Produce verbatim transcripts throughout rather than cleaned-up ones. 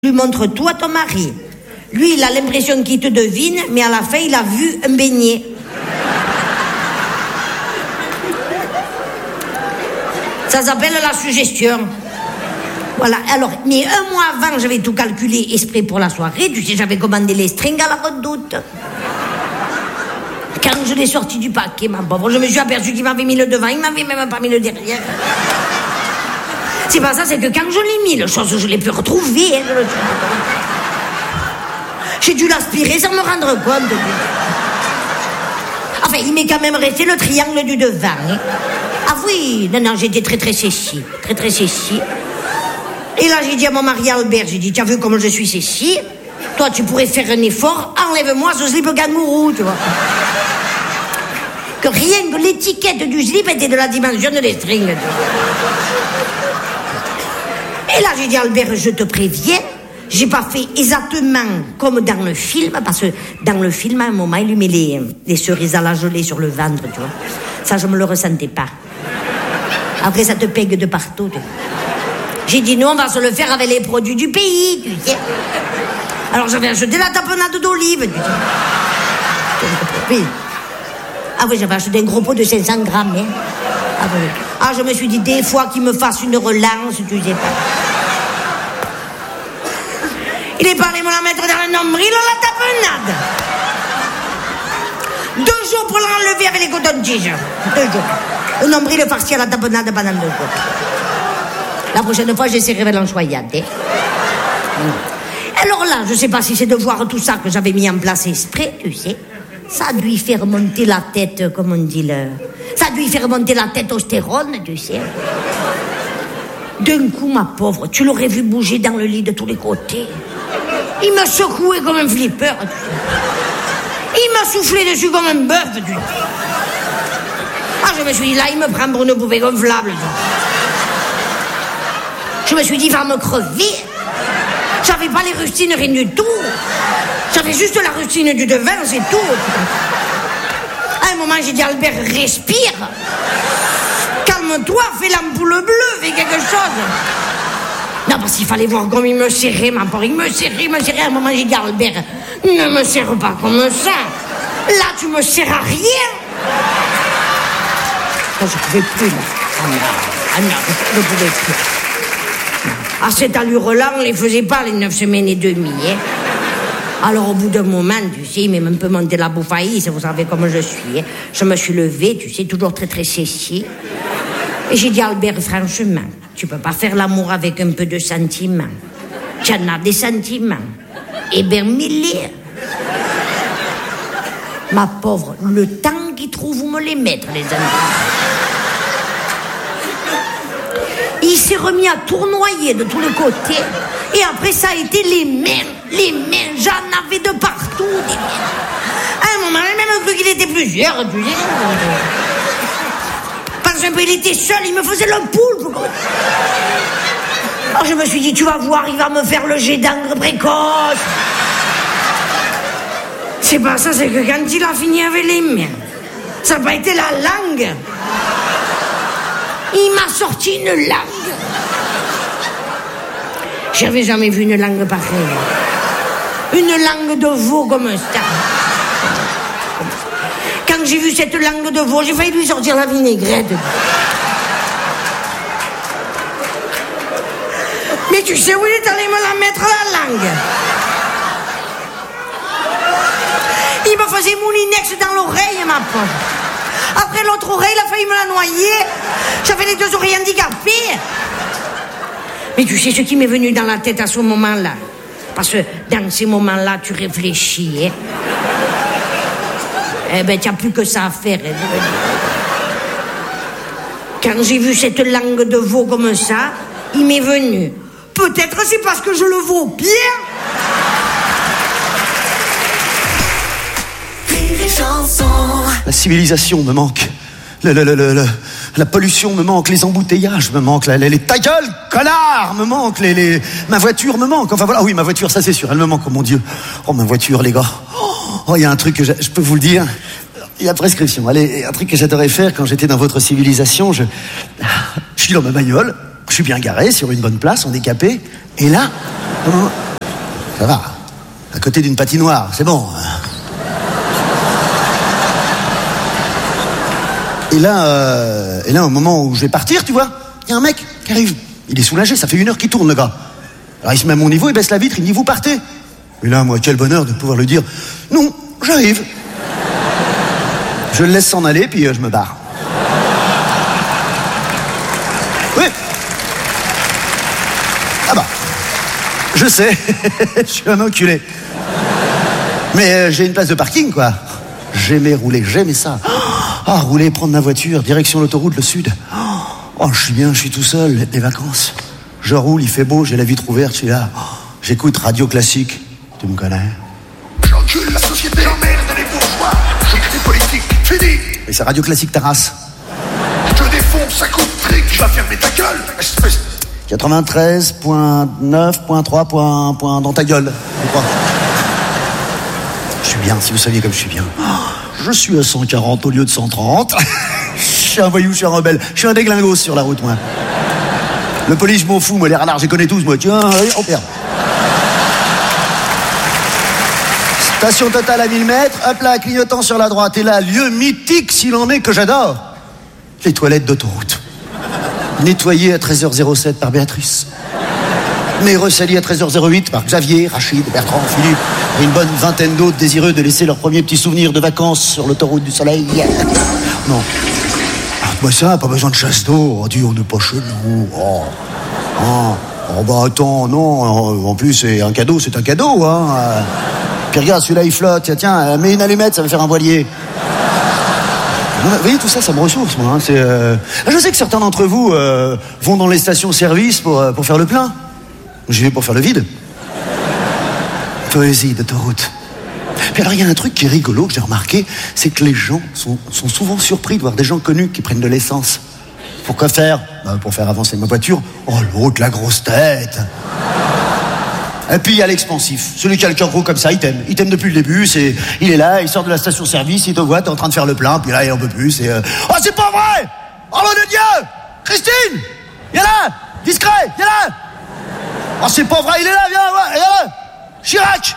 lui montre tout à ton mari. Lui, il a l'impression qu'il te devine, mais à la fin, il a vu un beignet. Ça s'appelle la suggestion. Voilà, alors, mais un mois avant, j'avais tout calculé exprès pour la soirée. Tu sais, j'avais commandé les strings à la Redoute. Quand je l'ai sorti du paquet, ma pauvre, je me suis aperçu qu'il m'avait mis le devant, il m'avait même pas mis le derrière. C'est pas ça, c'est que quand je l'ai mis, le chose, je l'ai pu retrouver. Hein, le... J'ai dû l'aspirer sans me rendre compte. Enfin, il m'est quand même resté le triangle du devant. Hein. Ah oui, non, non, j'étais très, très sexy. Très, très sexy. Et là, j'ai dit à mon mari Albert, j'ai dit, tu as vu comme je suis sexy? Toi, tu pourrais faire un effort, enlève-moi ce slip kangourou, tu vois. Que rien que l'étiquette du slip était de la dimension de les strings. Tu vois. Et là, j'ai dit, Albert, je te préviens, j'ai pas fait exactement comme dans le film, parce que dans le film, à un moment, il lui met les, les cerises à la gelée sur le ventre, tu vois. Ça, je me le ressentais pas. Après, ça te pègue de partout. Tu vois. J'ai dit, non, on va se le faire avec les produits du pays, tu sais. Alors, j'avais acheté la tapenade d'olive, tu sais. Oui. Ah oui, j'avais acheté un gros pot de cinq cents grammes, hein. Ah, oui. Ah, je me suis dit, des fois qu'il me fasse une relance, tu sais pas. Il est parlé me la mettre dans le nombril, la tapenade. Deux jours pour l'enlever avec les cotons-tiges. Deux jours. Le nombril farci à la tapenade pendant deux jours. La prochaine fois, j'essaierai de l'enchoyade. Hein. Alors là, je sais pas si c'est de voir tout ça que j'avais mis en place exprès, tu sais. Ça a dû y faire monter la tête, comme on dit le... Ça a dû y faire monter la testostérone, tu sais. D'un coup, ma pauvre, tu l'aurais vu bouger dans le lit de tous les côtés. Il m'a secoué comme un flipper, tu sais. Il m'a soufflé dessus comme un bœuf, tu sais. Ah, je me suis dit, là, il me prend pour une poupée gonflable. Je me suis dit, il va me crever. J'avais pas les rustines, rien du tout. J'avais juste la rustine du devin, c'est tout. À un moment, j'ai dit, Albert, respire. Calme-toi, fais l'ampoule bleue, fais quelque chose. Non, parce qu'il fallait voir comme il me serrait, ma pauvre. Il me serrait, il me serrait. À un moment, j'ai dit, Albert, ne me serre pas comme ça. Là, tu me serres à rien. Je ne pouvais plus, là. Ah non, ah non, je ne pouvais plus. À cette allure-là, on les faisait pas, les neuf semaines et demie, hein. Alors, au bout d'un moment, tu sais, il m'a un peu monté la bouffaïs, vous savez comment je suis, hein. Je me suis levée, tu sais, toujours très, très sexy. Et j'ai dit, Albert, franchement, tu peux pas faire l'amour avec un peu de sentiments. Tu en as des sentiments. Eh bien, mille. Ma pauvre, le temps qu'il trouve où me les mettre, les enfants. Il s'est remis à tournoyer de tous les côtés. Et après, ça a été les mains. Les mains, j'en avais de partout. Des mains. À un moment, j'ai même cru qu'il était plusieurs. Tu sais. Parce qu'un peu, il était seul, il me faisait le poulpe. Alors, je me suis dit, tu vas voir, il va me faire le jet d'encre précoce. C'est pas ça, c'est que quand il a fini avec les mains, ça n'a pas été la langue. Il m'a sorti une langue. J'avais jamais vu une langue pareille. Une langue de veau comme ça. Quand j'ai vu cette langue de veau, j'ai failli lui sortir la vinaigrette. Mais tu sais où il est allé me la mettre, la langue? Il me faisait moulinex dans l'oreille, ma pauvre. Après l'autre oreille, il a failli me la noyer. J'avais les deux oreilles handicapées. Mais tu sais ce qui m'est venu dans la tête à ce moment-là? Parce que dans ces moments-là, tu réfléchis. Hein? Eh ben, tu n'as plus que ça à faire. Hein? Quand j'ai vu cette langue de veau comme ça, il m'est venu. Peut-être c'est parce que je le vaux bien. La civilisation me manque. Le, le, le, le, le, la pollution me manque. Les embouteillages me manquent. Les, les ta gueule, connard, me manque. Les, les, ma voiture me manque. Enfin voilà, oui, ma voiture, ça c'est sûr. Elle me manque, oh mon Dieu. Oh, ma voiture, les gars. Oh, il y a un truc que je, je peux vous le dire. Il y a prescription. Allez, un truc que j'adorais faire quand j'étais dans votre civilisation. Je, je suis dans ma bagnole. Je suis bien garé, sur une bonne place, en décapé. Et là... Ça va. À côté d'une patinoire, c'est bon. Et là, euh, et là, au moment où je vais partir, tu vois, il y a un mec qui arrive. Il est soulagé, ça fait une heure qu'il tourne, le gars. Alors il se met à mon niveau, il baisse la vitre, il me dit, vous partez. Et là, moi, quel bonheur de pouvoir lui dire, non, j'arrive. Je le laisse s'en aller, puis euh, je me barre. Oui. Ah bah, je sais, je suis un enculé. Mais euh, j'ai une place de parking, quoi. J'aimais rouler, j'aimais ça. Ah, rouler, prendre ma voiture, direction l'autoroute, le sud. Oh, je suis bien, je suis tout seul, les vacances. Je roule, il fait beau, j'ai la vitre ouverte, je suis là. J'écoute radio classique. Tu me connais? J'encule la société, j'emmerde les bourgeois. Je crée politique, fini. Et c'est radio classique ta race. Je défonce, ça coupe trick, je vais fermer ta gueule, espèce. quatre-vingt-treize virgule neuf virgule trois point, point dans ta gueule, je crois. Je suis bien, si vous saviez comme je suis bien. Je suis à cent quarante au lieu de cent trente. Je suis un voyou, je suis un rebelle. Je suis un déglingos sur la route, moi. Le police, je m'en fous, moi, les radars, je les connais tous, moi. Tiens, allez, on perd. Station totale à mille mètres, hop là, clignotant sur la droite. Et là, lieu mythique, s'il en est, que j'adore. Les toilettes d'autoroute. Nettoyées à treize heures zéro sept par Béatrice. Mais ressalis à treize heures zéro huit par Xavier, Rachid, Bertrand, Philippe, et une bonne vingtaine d'autres désireux de laisser leurs premiers petits souvenirs de vacances sur l'autoroute du soleil. Non. Moi ça, pas besoin de chasse d'eau. On dit on n'est pas chez nous. Oh. Oh. Oh bah attends, non. En plus, c'est un cadeau, c'est un cadeau, hein. Puis regarde, celui-là il flotte. Tiens, tiens, mets une allumette, ça va faire un voilier. Vous voyez, tout ça, ça me ressource, moi. Hein. C'est, euh... Je sais que certains d'entre vous euh, vont dans les stations-service pour, euh, pour faire le plein. J'y vais pour faire le vide. Poésie d'autoroute. Puis alors, il y a un truc qui est rigolo, que j'ai remarqué, c'est que les gens sont, sont souvent surpris de voir des gens connus qui prennent de l'essence. Pourquoi faire? Ben, pour faire avancer ma voiture. Oh, l'autre, la grosse tête. Et puis, il y a l'expansif. Celui qui a le cœur gros comme ça, il t'aime. Il t'aime depuis le début. C'est, il est là, il sort de la station-service, il te voit, t'es en train de faire le plein, puis là, il en peut plus. Et, euh... oh, c'est pas vrai! Oh, nom de Dieu! Christine! Viens là! Discret! Viens là! Oh, c'est pas vrai, il est là, viens, ouais, viens là! Chirac!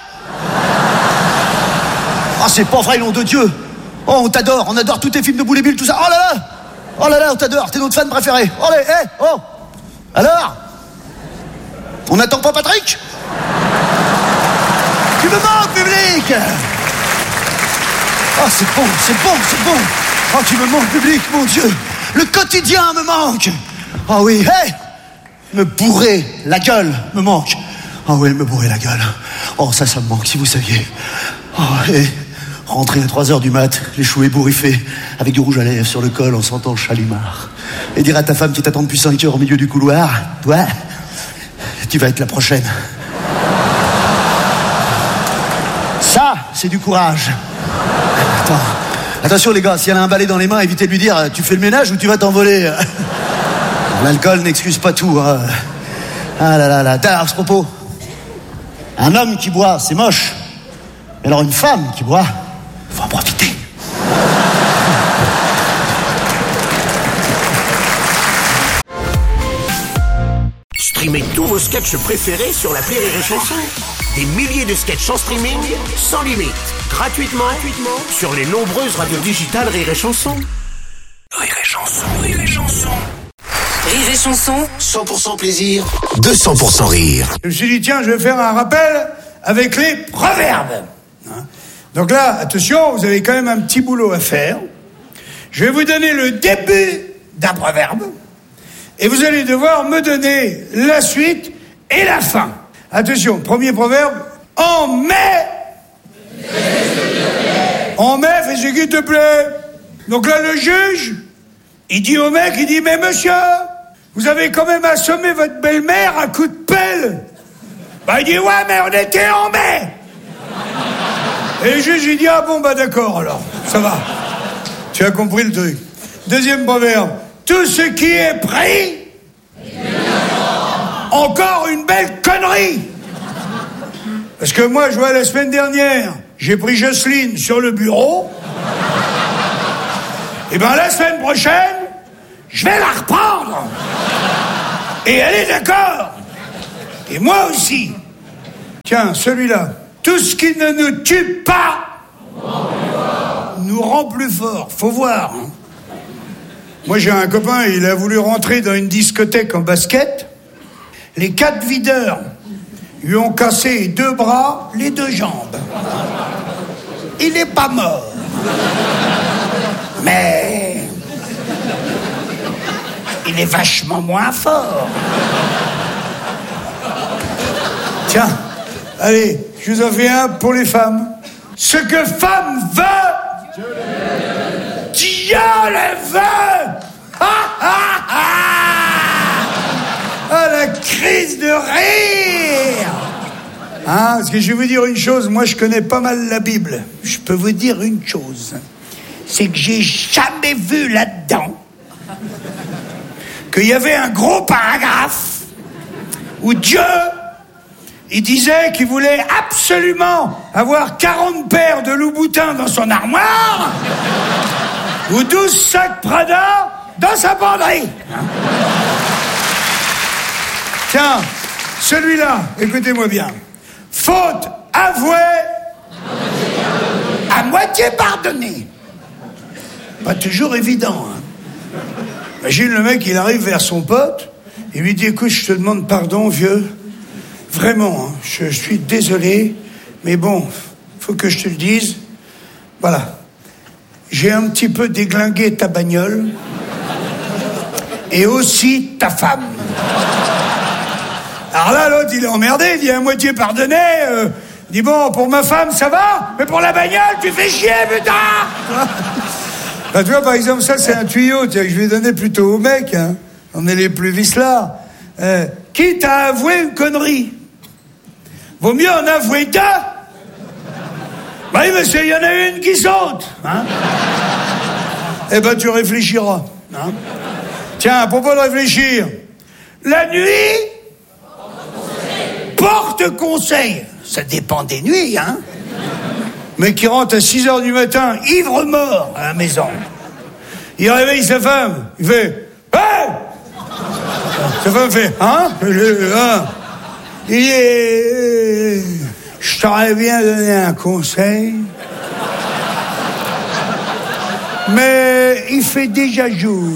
Ah, c'est pas vrai, nom de Dieu! Oh, on t'adore, on adore tous tes films de Boule et Bill, tout ça. Oh là là! Oh là là, on t'adore, t'es notre fan préféré. Oh, allez, hé, oh! Alors? On n'attend pas Patrick? Tu me manques, public! Oh, c'est bon, c'est bon, c'est bon! Oh, tu me manques, public, mon Dieu! Le quotidien me manque! Oh oui, hé! Hey, me bourrer la gueule me manque. Oh oui, me bourrer la gueule. Oh, ça, ça me manque, si vous saviez. Oh, et rentrer à trois heures du mat, les cheveux ébouriffés, avec du rouge à lèvres sur le col en sentant le chalimard. Et dire à ta femme qui t'attend depuis cinq heures au milieu du couloir, toi, tu vas être la prochaine. Ça, c'est du courage. Attends. Attention les gars, si elle a un balai dans les mains, évitez de lui dire, tu fais le ménage ou tu vas t'envoler. L'alcool n'excuse pas tout. Hein. Ah là là là. À ce propos, un homme qui boit, c'est moche. Mais alors une femme qui boit, faut en profiter. Streamez tous vos sketchs préférés sur l'appli Rire et Chanson. Des milliers de sketchs en streaming, sans limite, gratuitement, gratuitement sur les nombreuses radios digitales Rire et Chanson. Rire et Chanson, Rire et Chanson. Rire et Chanson, cent pour cent plaisir, deux cents pour cent rire. Je me suis dit, tiens, je vais faire un rappel avec les proverbes. Donc là, attention, vous avez quand même un petit boulot à faire. Je vais vous donner le début d'un proverbe et vous allez devoir me donner la suite et la fin. Attention, premier proverbe, en mai. En mai, fais ce qui te plaît. Donc là, le juge, il dit au mec, il dit, mais monsieur, vous avez quand même assommé votre belle-mère à coups de pelle. Bah, il dit, ouais, mais on était en mai. Et le juge, il dit, ah bon, bah d'accord, alors, ça va. Tu as compris le truc. Deuxième proverbe, tout ce qui est pris, encore une belle connerie. Parce que moi, je vois la semaine dernière, j'ai pris Jocelyne sur le bureau. Et ben la semaine prochaine, je vais la reprendre. Et elle est d'accord. Et moi aussi. Tiens, celui-là. Tout ce qui ne nous tue pas nous rend plus forts. Faut voir. Hein. Moi, j'ai un copain, il a voulu rentrer dans une discothèque en basket. Les quatre videurs lui ont cassé les deux bras, les deux jambes. Il n'est pas mort. Mais il est vachement moins fort. Tiens, allez, je vous en fais un pour les femmes. Ce que femme veut, Dieu le veut. Ah, ah, ah, ah, la crise de rire. Hein, parce que je vais vous dire une chose, moi je connais pas mal la Bible. Je peux vous dire une chose, c'est que j'ai jamais vu là-dedans qu'il y avait un gros paragraphe où Dieu, il disait qu'il voulait absolument avoir quarante paires de Louboutin dans son armoire ou douze sacs Prada dans sa penderie. Tiens, celui-là, écoutez-moi bien. Faute avouée, à moitié pardonnée. Pas toujours évident. Hein. Imagine le mec, il arrive vers son pote, il lui dit, écoute, je te demande pardon, vieux. Vraiment, hein, je, je suis désolé, mais bon, faut que je te le dise. Voilà. J'ai un petit peu déglingué ta bagnole et aussi ta femme. Alors là, l'autre, il est emmerdé, il dit à moitié pardonné. Euh, il dit, bon, pour ma femme, ça va, mais pour la bagnole, tu fais chier, putain. Bah, tu vois, par exemple, ça, c'est un tuyau tiens, que je vais donner plutôt au mec. Hein. On est les plus vicelards. Euh, quitte à avouer une connerie, vaut mieux en avouer deux. Bah oui, monsieur, il y en a une qui saute. Hein. Eh ben, tu réfléchiras. Hein. Tiens, à propos de réfléchir, la nuit porte conseil. Ça dépend des nuits, hein. Mais qui rentre à six heures du matin, ivre-mort, à la maison. Il réveille sa femme. Il fait « Hey !» Sa femme fait « Hein ?» Il dit « Je t'aurais bien donné un conseil. Mais il fait déjà jour.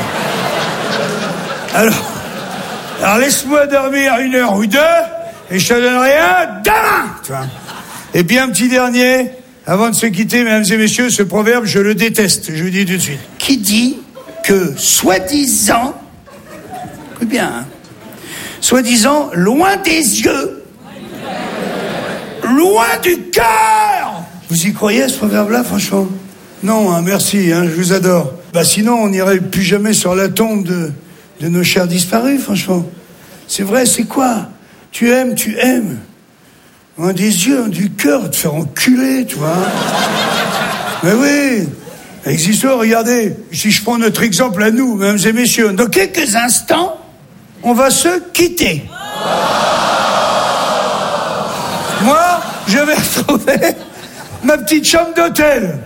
Alors, alors laisse-moi dormir une heure ou deux, et je te donnerai un demain. » Tu vois. Et puis un petit dernier, avant de se quitter, mesdames et messieurs, ce proverbe, je le déteste, je vous dis tout de suite. Qui dit que, soi-disant, écoute bien, hein, soi-disant, loin des yeux, loin du cœur. Vous y croyez, ce proverbe-là, franchement? Non, hein, merci, hein, je vous adore. Bah sinon, on n'irait plus jamais sur la tombe de, de nos chers disparus, franchement. C'est vrai, c'est quoi? Tu aimes, tu aimes. Loin des yeux, du cœur, te faire enculer, tu vois. Mais oui, existe, regardez, si je prends notre exemple à nous, mesdames et messieurs, dans quelques instants, on va se quitter. Moi, je vais retrouver ma petite chambre d'hôtel.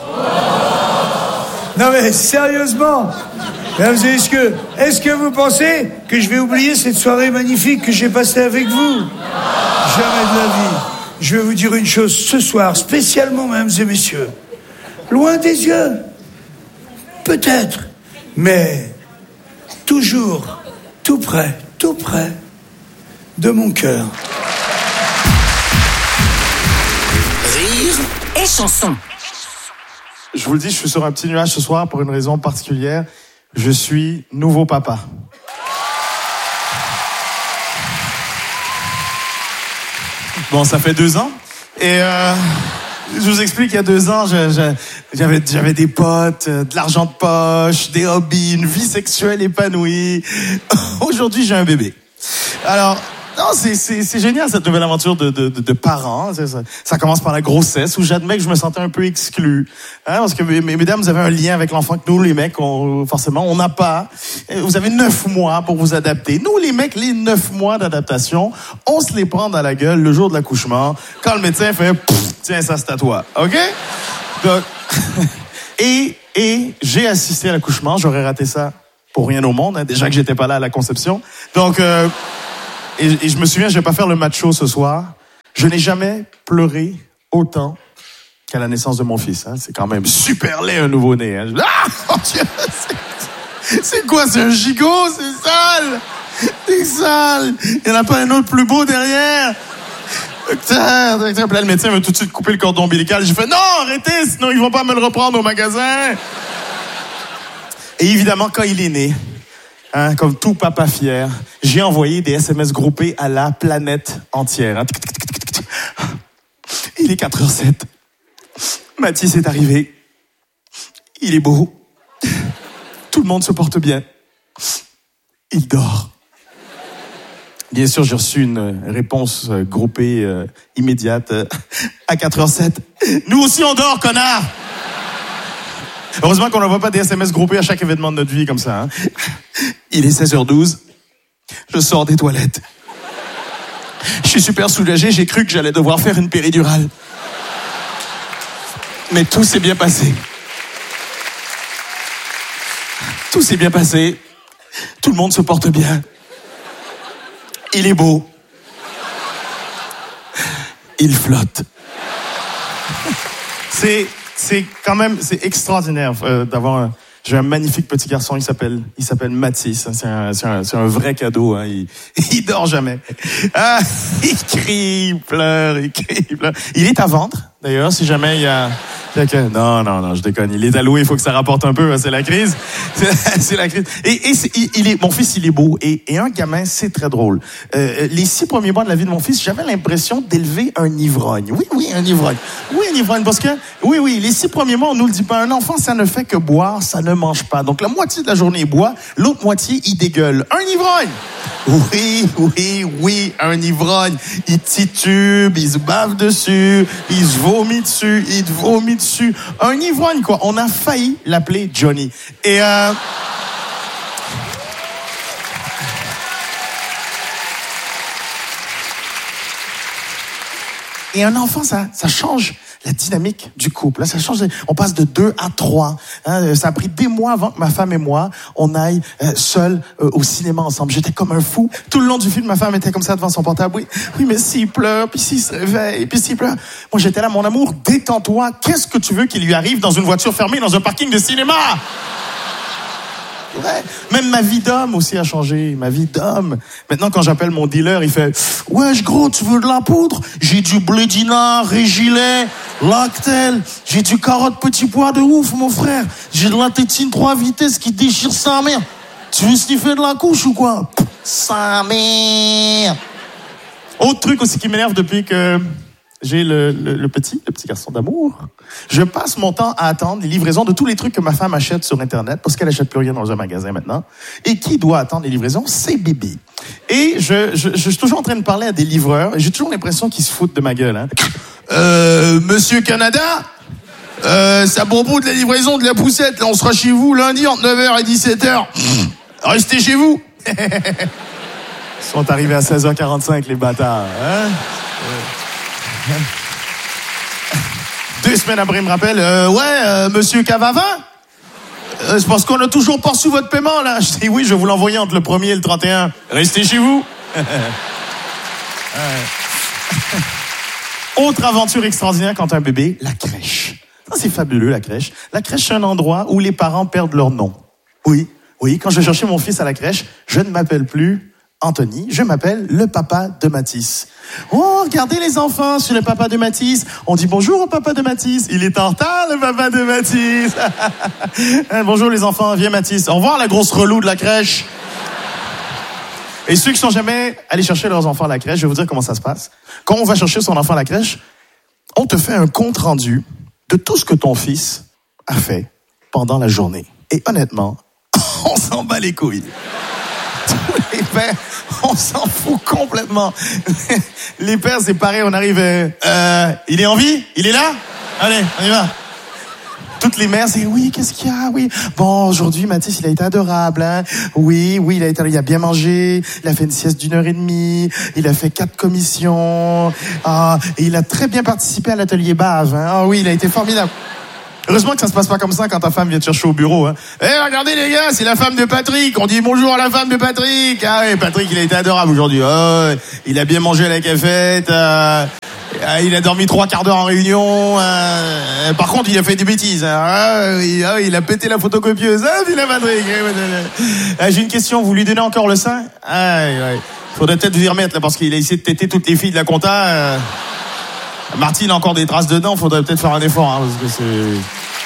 Non mais, sérieusement, mesdames et messieurs, est-ce que vous pensez que je vais oublier cette soirée magnifique que j'ai passée avec vous? Jamais de la vie. Je vais vous dire une chose, ce soir, spécialement, mesdames et messieurs, loin des yeux, peut-être, mais toujours, tout près, tout près de mon cœur. Rire et chanson. Je vous le dis, je suis sur un petit nuage ce soir pour une raison particulière. Je suis nouveau papa. Bon, ça fait deux ans. Et euh, je vous explique, il y a deux ans, je, je, j'avais, j'avais des potes, de l'argent de poche, des hobbies, une vie sexuelle épanouie. Aujourd'hui, j'ai un bébé. Alors, non, c'est, c'est, c'est génial cette nouvelle aventure de, de, de, de parents. Ça, ça commence par la grossesse où j'admets que je me sentais un peu exclu. Hein, parce que, mesdames, vous avez un lien avec l'enfant que nous, les mecs, on, forcément, on n'a pas. Vous avez neuf mois pour vous adapter. Nous, les mecs, les neuf mois d'adaptation, on se les prend dans la gueule le jour de l'accouchement quand le médecin fait « Tiens, ça, c'est à toi. » OK? Donc, et, et j'ai assisté à l'accouchement. J'aurais raté ça pour rien au monde. Hein, déjà que j'étais pas là à la conception. Donc... Euh, Et, et je me souviens, je vais pas faire le macho ce soir, Je n'ai jamais pleuré autant qu'à la naissance de mon fils. Hein. C'est quand même super laid, un nouveau-né. Hein. Ah, mon Dieu, c'est, c'est quoi, c'est un gigot? C'est sale! C'est sale! Il n'y en a pas un autre plus beau derrière? Docteur, docteur, puis là, le médecin veut tout de suite couper le cordon ombilical. J'ai fait, non, arrêtez, sinon ils vont pas me le reprendre au magasin. Et évidemment, quand il est né, hein, comme tout papa fier, j'ai envoyé des S M S groupés à la planète entière. Hein. Il est quatre heures sept. Mathis est arrivé. Il est beau. Tout le monde se porte bien. Il dort. Bien sûr, j'ai reçu une réponse groupée euh, immédiate euh, à quatre heures sept. Nous aussi, on dort, connard! Heureusement qu'on n'envoie pas des S M S groupés à chaque événement de notre vie comme ça. Hein. Il est seize heures douze. Je sors des toilettes. Je suis super soulagé. J'ai cru que j'allais devoir faire une péridurale. Mais tout s'est bien passé. Tout s'est bien passé. Tout le monde se porte bien. Il est beau. Il flotte. C'est, c'est quand même, c'est extraordinaire euh, d'avoir un, j'ai un magnifique petit garçon, il s'appelle, il s'appelle Mathis. C'est un, c'est un, c'est un vrai cadeau. Hein. Il, il dort jamais. Ah, il crie, il pleure, il crie, il pleure. Il est à vendre, d'ailleurs, si jamais il y a. Non, non, non, je déconne. Il est alloué, il faut que ça rapporte un peu. Hein, c'est la crise. C'est, c'est la crise. Et, et c'est, il, il est, mon fils, il est beau. Et, et un gamin, c'est très drôle. Euh, les six premiers mois de la vie de mon fils, j'avais l'impression d'élever un ivrogne. Oui, oui, un ivrogne. Oui, un ivrogne. Parce que, oui, oui, les six premiers mois, on nous le dit pas. Un enfant, ça ne fait que boire, ça ne mange pas. Donc, la moitié de la journée, il boit. L'autre moitié, il dégueule. Un ivrogne. Oui, oui, oui, un ivrogne. Il titube, il se bave dessus, il se vomit dessus, il te vomit dessus. Un ivrogne, quoi. On a failli l'appeler Johnny. Et euh... Et un enfant, ça, ça change la dynamique du couple. Là, ça change. On passe de deux à trois. Hein, ça a pris des mois avant que ma femme et moi, on aille euh, seuls euh, au cinéma ensemble. J'étais comme un fou. Tout le long du film, ma femme était comme ça devant son portable. Oui, oui, mais s'il pleure, puis s'il se réveille, puis s'il pleure. Moi, j'étais là, mon amour, détends-toi. Qu'est-ce que tu veux qu'il lui arrive dans une voiture fermée, dans un parking de cinéma? Ouais. Même ma vie d'homme aussi a changé. Ma vie d'homme. Maintenant, quand j'appelle mon dealer, il fait « Wesh, gros, tu veux de la poudre? J'ai du Blédina, Régilet, Lactel. J'ai du carotte petit pois de ouf, mon frère. J'ai de la tétine trois vitesses qui déchire sa mère. Tu veux sniffer de la couche ou quoi? Sa mère. » Autre truc aussi qui m'énerve depuis que j'ai le, le, le petit, le petit garçon d'amour. Je passe mon temps à attendre les livraisons de tous les trucs que ma femme achète sur Internet, parce qu'elle achète plus rien dans un magasin maintenant. Et qui doit attendre les livraisons? C'est Bibi. Et je, je, je suis toujours en train de parler à des livreurs, et j'ai toujours l'impression qu'ils se foutent de ma gueule. Hein. Euh, Monsieur Canada, euh, c'est à propos de la livraison de la poussette. Là, on sera chez vous lundi entre neuf heures et dix-sept heures. Restez chez vous. Ils sont arrivés à seize heures quarante-cinq, les bâtards. Hein? Deux semaines après, il me rappelle, euh, ouais, euh, Monsieur Cavavin, euh, c'est parce qu'on a toujours pas reçu votre paiement, là. Je dis, oui, je vais vous l'envoyer entre le premier et le trente et un. Restez chez vous. Autre aventure extraordinaire quand un bébé, la crèche. Ça, c'est fabuleux, la crèche. La crèche, c'est un endroit où les parents perdent leur nom. Oui, oui, quand je cherchais mon fils à la crèche, je ne m'appelle plus Anthony, je m'appelle le papa de Mathis. Oh, regardez les enfants sur le papa de Mathis. On dit bonjour au papa de Mathis. Il est en retard, le papa de Mathis. Bonjour les enfants, viens Mathis. Au revoir la grosse relou de la crèche. Et ceux qui sont jamais allés chercher leurs enfants à la crèche, je vais vous dire comment ça se passe. Quand on va chercher son enfant à la crèche, on te fait un compte rendu de tout ce que ton fils a fait pendant la journée. Et honnêtement, on s'en bat les couilles. Tous les pères, on s'en fout complètement. Les pères, c'est pareil, on arrive... Euh, il est en vie? Il est là? Allez, on y va. Toutes les mères, c'est oui, qu'est-ce qu'il y a? Oui. Bon, aujourd'hui, Mathis, il a été adorable. Hein? Oui, oui, il a, été, il a bien mangé. Il a fait une sieste d'une heure et demie. Il a fait quatre commissions. Ah, et il a très bien participé à l'atelier Bave. Hein? Ah oui, il a été formidable. Heureusement que ça se passe pas comme ça quand ta femme vient te chercher au bureau. Hein. Eh, hey, regardez les gars, c'est la femme de Patrick. On dit bonjour à la femme de Patrick. Ah oui, Patrick, il a été adorable aujourd'hui. Oh, il a bien mangé à la cafette. Euh... Euh, il a dormi trois quarts d'heure en réunion. Euh, par contre, il a fait des bêtises. Hein. Ah, il, ah, il a pété la photocopieuse. Ah, il a Patrick. Ah, j'ai une question. Vous lui donnez encore le sein? Ah, ouais. Faudrait peut-être vous y remettre là, parce qu'il a essayé de téter toutes les filles de la compta. Euh... Martine a encore des traces dedans. Faudrait peut-être faire un effort, hein, parce que c'est.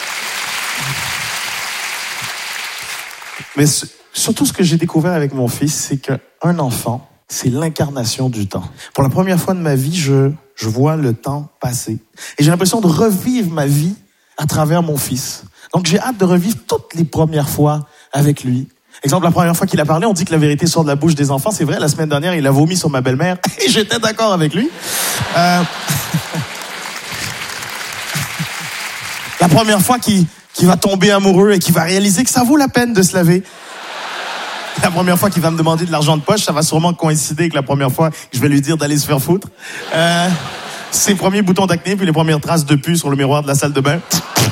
Mais surtout, ce que j'ai découvert avec mon fils, c'est qu'un enfant, c'est l'incarnation du temps. Pour la première fois de ma vie, je, je vois le temps passer. Et j'ai l'impression de revivre ma vie à travers mon fils. Donc j'ai hâte de revivre toutes les premières fois avec lui. Exemple, la première fois qu'il a parlé, on dit que la vérité sort de la bouche des enfants. C'est vrai, la semaine dernière, il a vomi sur ma belle-mère et j'étais d'accord avec lui. Euh... la première fois qu'il, qu'il va tomber amoureux et qu'il va réaliser que ça vaut la peine de se laver. La première fois qu'il va me demander de l'argent de poche, ça va sûrement coïncider avec la première fois que je vais lui dire d'aller se faire foutre. Euh, ses premiers boutons d'acné, puis les premières traces de pu sur le miroir de la salle de bain.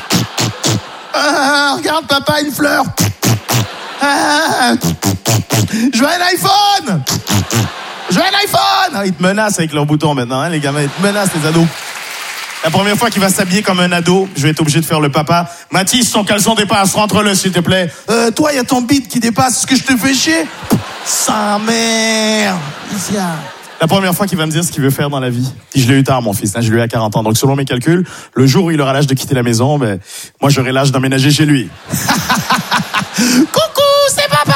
Ah, regarde papa, une fleur. Ah, je veux un iPhone. Je veux un iPhone. Ah, ils te menacent avec leurs boutons maintenant, hein, les gamins. Ils te menacent, les ados. La première fois qu'il va s'habiller comme un ado, je vais être obligé de faire le papa. Mathis, ton caleçon dépasse, rentre-le s'il te plaît. Euh, toi, il y a ton bide qui dépasse, est-ce que je te fais chier? Sa mère. La première fois qu'il va me dire ce qu'il veut faire dans la vie. Puis je l'ai eu tard, mon fils, hein, je l'ai eu à quarante ans. Donc selon mes calculs, le jour où il aura l'âge de quitter la maison, ben, moi j'aurai l'âge d'emménager chez lui. Coucou, c'est papa.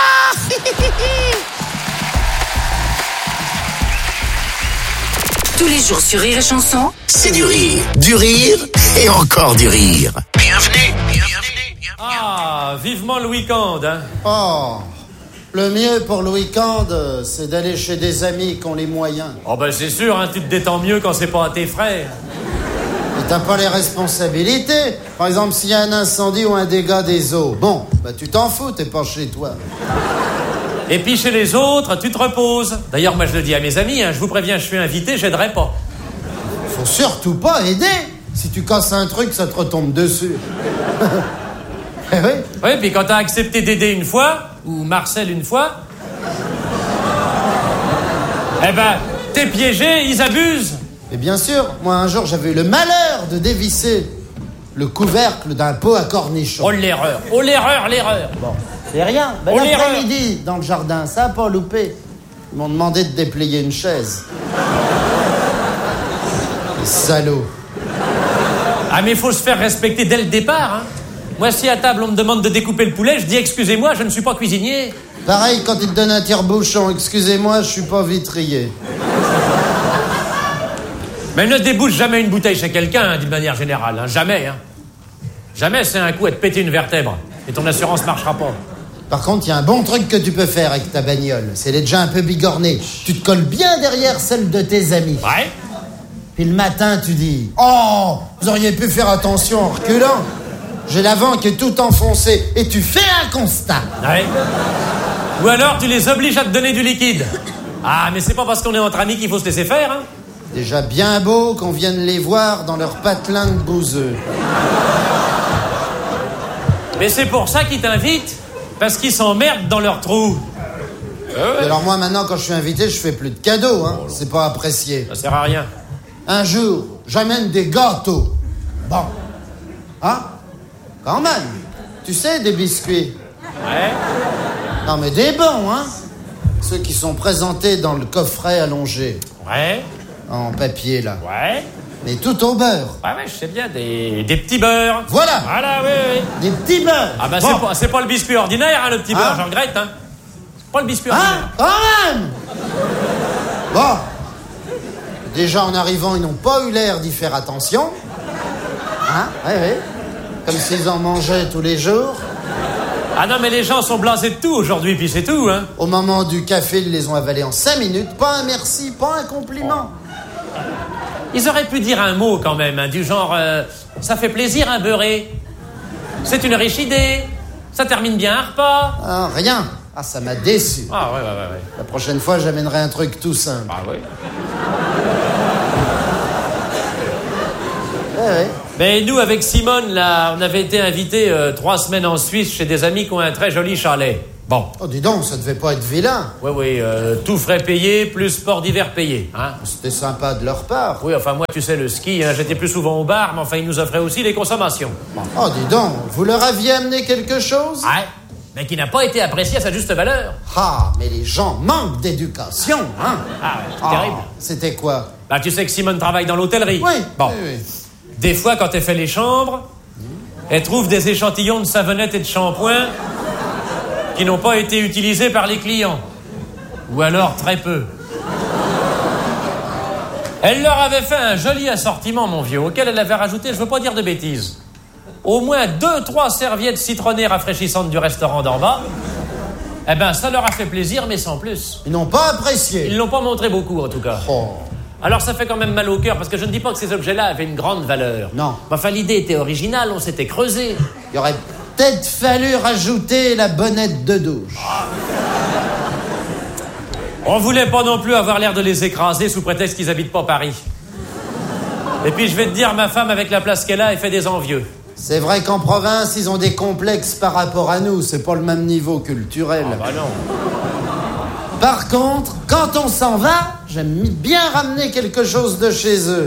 Tous les jours sur Rire et Chanson, C'est du rire, du rire et encore du rire. Bienvenue, bienvenue, bienvenue. Ah, vivement le week-end, hein. Oh, le mieux pour le week-end, c'est d'aller chez des amis qui ont les moyens. Oh ben c'est sûr, hein, tu te détends mieux quand c'est pas à tes frais. Et t'as pas les responsabilités. Par exemple, s'il y a un incendie ou un dégât des eaux, bon, bah tu t'en fous, t'es pas chez toi. Et puis chez les autres, tu te reposes. D'ailleurs, moi je le dis à mes amis, hein, je vous préviens, je suis invité, j'aiderai pas. Faut surtout pas aider. Si tu casses un truc, ça te retombe dessus. Eh oui. Oui, puis quand t'as accepté d'aider une fois, ou Marcel une fois, eh ben, t'es piégé, ils abusent. Et bien sûr, moi un jour j'avais eu le malheur de dévisser le couvercle d'un pot à cornichons. Oh l'erreur, oh l'erreur, l'erreur. Bon, c'est rien. Ben, Oh, l'après-midi, dans le jardin, ça a pas loupé. Ils m'ont demandé de déplier une chaise. Les salauds. Ah mais faut se faire respecter dès le départ, hein. Moi si à table on me demande de découper le poulet, je dis excusez-moi, je ne suis pas cuisinier. Pareil quand ils te donnent un tire-bouchon, excusez-moi, je suis pas vitrier. Mais ne débouche jamais une bouteille chez quelqu'un, hein, d'une manière générale, hein. Jamais, hein. Jamais c'est un coup à te péter une vertèbre. Et ton assurance marchera pas. Par contre, il y a un bon truc que tu peux faire avec ta bagnole. C'est elle est déjà un peu bigornée. Tu te colles bien derrière celle de tes amis. Ouais. Puis le matin, tu dis « Oh, vous auriez pu faire attention en reculant. J'ai l'avant qui est tout enfoncé. » Et tu fais un constat. Ouais. Ou alors tu les obliges à te donner du liquide. Ah, mais c'est pas parce qu'on est entre amis qu'il faut se laisser faire, hein. Déjà bien beau qu'on vienne les voir dans leur patelin de bouseux. Mais c'est pour ça qu'ils t'invitent. Parce qu'ils s'emmerdent dans leur trou. Et alors moi, maintenant, quand je suis invité, je fais plus de cadeaux, hein. C'est pas apprécié. Ça sert à rien. Un jour, j'amène des gâteaux. Bon. Hein? Quand même. Tu sais, des biscuits. Ouais. Non, mais des bons, hein? Ceux qui sont présentés dans le coffret allongé. Ouais. En papier, là. Ouais. Mais tout au beurre. Ouais, ouais, je sais bien, des, des petits beurres. Voilà. Voilà, oui, oui. Des petits beurres. Ah bah Bon. c'est, pas, c'est pas le biscuit ordinaire, hein, le petit Hein? beurre, j'en regrette, hein. C'est pas le biscuit Hein? ordinaire. Quand même. Bon. Déjà, en arrivant, ils n'ont pas eu l'air d'y faire attention. Hein? Oui, oui. Comme s'ils en mangeaient tous les jours. Ah non, mais les gens sont blasés de tout aujourd'hui, puis c'est tout, hein. Au moment du café, ils les ont avalés en cinq minutes. Pas un merci, pas un compliment. Ils auraient pu dire un mot quand même, hein, du genre euh, ça fait plaisir un beurré. C'est une riche idée. Ça termine bien un repas. Ah, rien. Ah, ça m'a déçu. Ah ouais, ouais, ouais, ouais. La prochaine fois, j'amènerai un truc tout simple. Ah ouais. Ouais, ouais. Mais nous, avec Simone, là, on avait été invités euh, trois semaines en Suisse chez des amis qui ont un très joli chalet. Bon. Oh, dis donc, ça devait pas être vilain. Oui, oui, euh, tout frais payé, plus sport d'hiver payé. Hein. C'était sympa de leur part. Oui, enfin, moi, tu sais, le ski, hein, j'étais plus souvent au bar, mais enfin, ils nous offraient aussi les consommations. Bon. Oh, dis donc, vous leur aviez amené quelque chose? Ouais, mais qui n'a pas été apprécié à sa juste valeur. Ah, mais les gens manquent d'éducation, hein? Ah, ouais, c'est Ah, terrible. C'était quoi? Bah, tu sais que Simone travaille dans l'hôtellerie. Oui, Bon. oui, oui. Des fois, quand elle fait les chambres, elle trouve des échantillons de savonnette et de shampoing qui n'ont pas été utilisés par les clients. Ou alors très peu. Elle leur avait fait un joli assortiment, mon vieux, auquel elle avait rajouté, je veux pas dire de bêtises, au moins deux, trois serviettes citronnées rafraîchissantes du restaurant d'en bas. Eh ben, ça leur a fait plaisir, mais sans plus. Ils n'ont pas apprécié. Ils l'ont pas montré beaucoup, en tout cas. Oh. Alors ça fait quand même mal au cœur, parce que je ne dis pas que ces objets-là avaient une grande valeur. Non. Mais enfin, l'idée était originale, on s'était creusé. Il aurait peut-être fallu rajouter la bonnette de douche. On voulait pas non plus avoir l'air de les écraser sous prétexte qu'ils habitent pas Paris. Et puis je vais te dire, ma femme, avec la place qu'elle a, elle fait des envieux. C'est vrai qu'en province, ils ont des complexes par rapport à nous. C'est pas le même niveau culturel. Ah bah non. Par contre, quand on s'en va, j'aime bien ramener quelque chose de chez eux.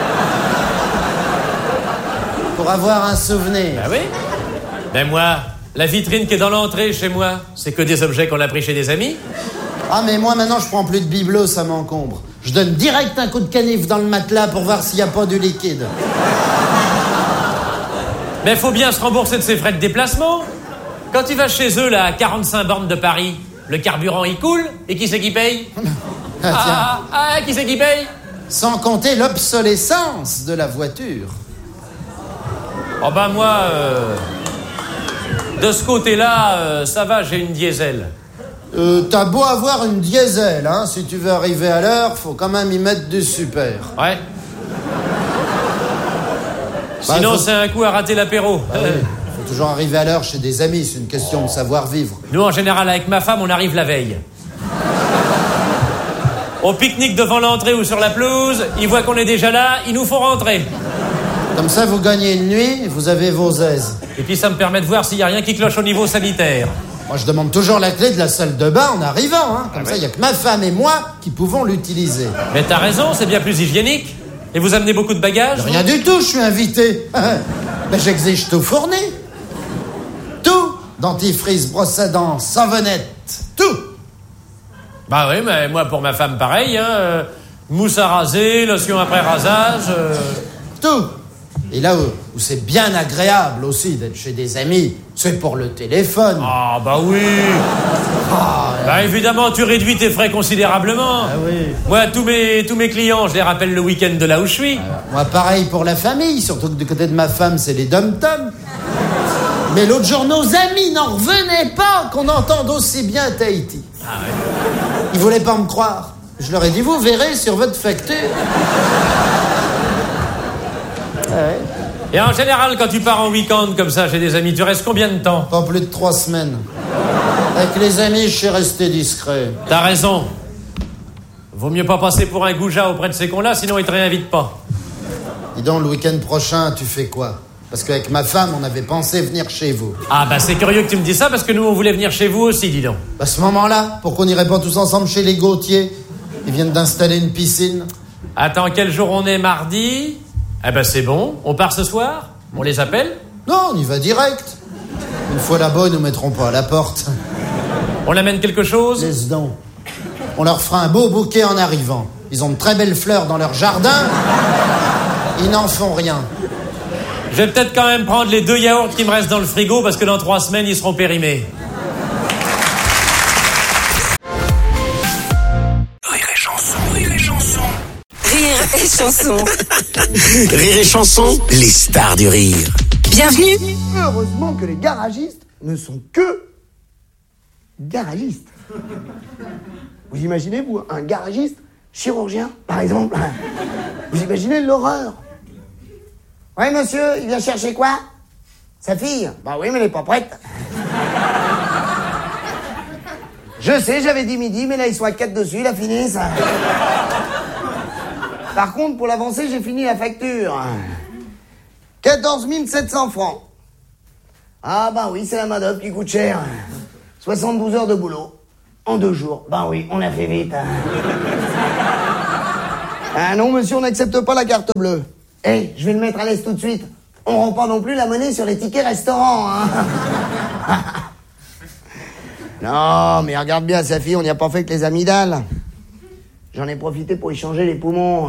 Pour avoir un souvenir. Ben oui. Ben moi, la vitrine qui est dans l'entrée chez moi, c'est que des objets qu'on a pris chez des amis. Ah, mais moi, maintenant, je prends plus de bibelot, ça m'encombre. Je donne direct un coup de canif dans le matelas pour voir s'il n'y a pas du liquide. Mais faut bien se rembourser de ses frais de déplacement. Quand tu vas chez eux, là, à quarante-cinq bornes de Paris, le carburant, il coule, et qui c'est qui paye? Ah, tiens. Ah, ah, ah, qui c'est qui paye? Sans compter l'obsolescence de la voiture. Oh ben moi, euh, de ce côté-là, euh, ça va, j'ai une diesel. Euh, t'as beau avoir une diesel, hein, si tu veux arriver à l'heure, faut quand même y mettre du super. Ouais. Bah, Sinon, faut... c'est un coup à rater l'apéro. Ah, oui. Faut toujours arriver à l'heure chez des amis, c'est une question de savoir-vivre. Nous, en général, avec ma femme, on arrive la veille. Au pique-nique devant l'entrée ou sur la pelouse, ils voient qu'on est déjà là, ils nous font rentrer. Comme ça, vous gagnez une nuit et vous avez vos aises. Et puis ça me permet de voir s'il n'y a rien qui cloche au niveau sanitaire. Moi, je demande toujours la clé de la salle de bain en arrivant, hein. Comme Ah ça, il oui. n'y a que ma femme et moi qui pouvons l'utiliser. Mais t'as raison, c'est bien plus hygiénique. Et vous amenez beaucoup de bagages? Rien du tout, je suis invité. Mais j'exige tout fourni. Tout. Dentifrice, brosse à dents, savonnette, tout. Bah oui, mais moi, pour ma femme, pareil, hein. euh, mousse à raser, lotion après rasage... euh, Tout. Et là où, où c'est bien agréable aussi d'être chez des amis, c'est pour le téléphone. Ah bah oui. Ah, Bah évidemment, tu réduis tes frais considérablement. Ah oui. Moi, tous mes, tous mes clients, je les rappelle le week-end de là où je suis. moi, pareil pour la famille, surtout que du côté de ma femme, c'est les dom-toms. Mais l'autre jour, nos amis n'en revenaient pas qu'on entende aussi bien Tahiti. Ah ouais. Ils voulaient pas me croire. Je leur ai dit, vous verrez sur votre facture. Ouais. Et en général, quand tu pars en week-end comme ça chez des amis, tu restes combien de temps? Pas plus de trois semaines. Avec les amis, je suis resté discret. T'as raison. Vaut mieux pas passer pour un goujat auprès de ces cons-là, sinon ils te réinvitent pas. Dis donc, le week-end prochain, tu fais quoi? Parce qu'avec ma femme, on avait pensé venir chez vous. Ah bah c'est curieux que tu me dises ça, parce que nous, on voulait venir chez vous aussi, dis donc. À ce moment-là, pourquoi on n'irait pas tous ensemble chez les Gauthier? Ils viennent d'installer une piscine. Attends, quel jour on est? Mardi? Eh ben c'est bon, on part ce soir? On les appelle? Non, on y va direct. Une fois là-bas, ils nous mettront pas à la porte. On amène quelque chose? Laisse donc. On leur fera un beau bouquet en arrivant. Ils ont de très belles fleurs dans leur jardin. Ils n'en font rien. Je vais peut-être quand même prendre les deux yaourts qui me restent dans le frigo, parce que dans trois semaines, ils seront périmés. Rire et chanson, rire et chanson. Rire et chanson. Rire et chanson, les stars du rire. Bienvenue. Heureusement que les garagistes ne sont que garagistes. Vous imaginez, vous, un garagiste chirurgien, par exemple? Vous imaginez l'horreur? Oui, monsieur, il vient chercher quoi? Sa fille? Bah oui, mais elle est pas prête. Je sais, j'avais dit midi, mais là, ils sont à quatre dessus, il a fini, ça. Par contre, pour l'avancer, j'ai fini la facture. quatorze mille sept cents francs. Ah bah oui, c'est la main-d'œuvre qui coûte cher. soixante-douze heures de boulot. En deux jours. Ben oui, on a fait vite. Hein. Ah non, monsieur, on n'accepte pas la carte bleue. Eh, hey, je vais le mettre à l'aise tout de suite. On rend pas non plus la monnaie sur les tickets restaurants, hein. Non, mais regarde bien, sa fille, on n'y a pas fait que les amygdales. J'en ai profité pour y changer les poumons.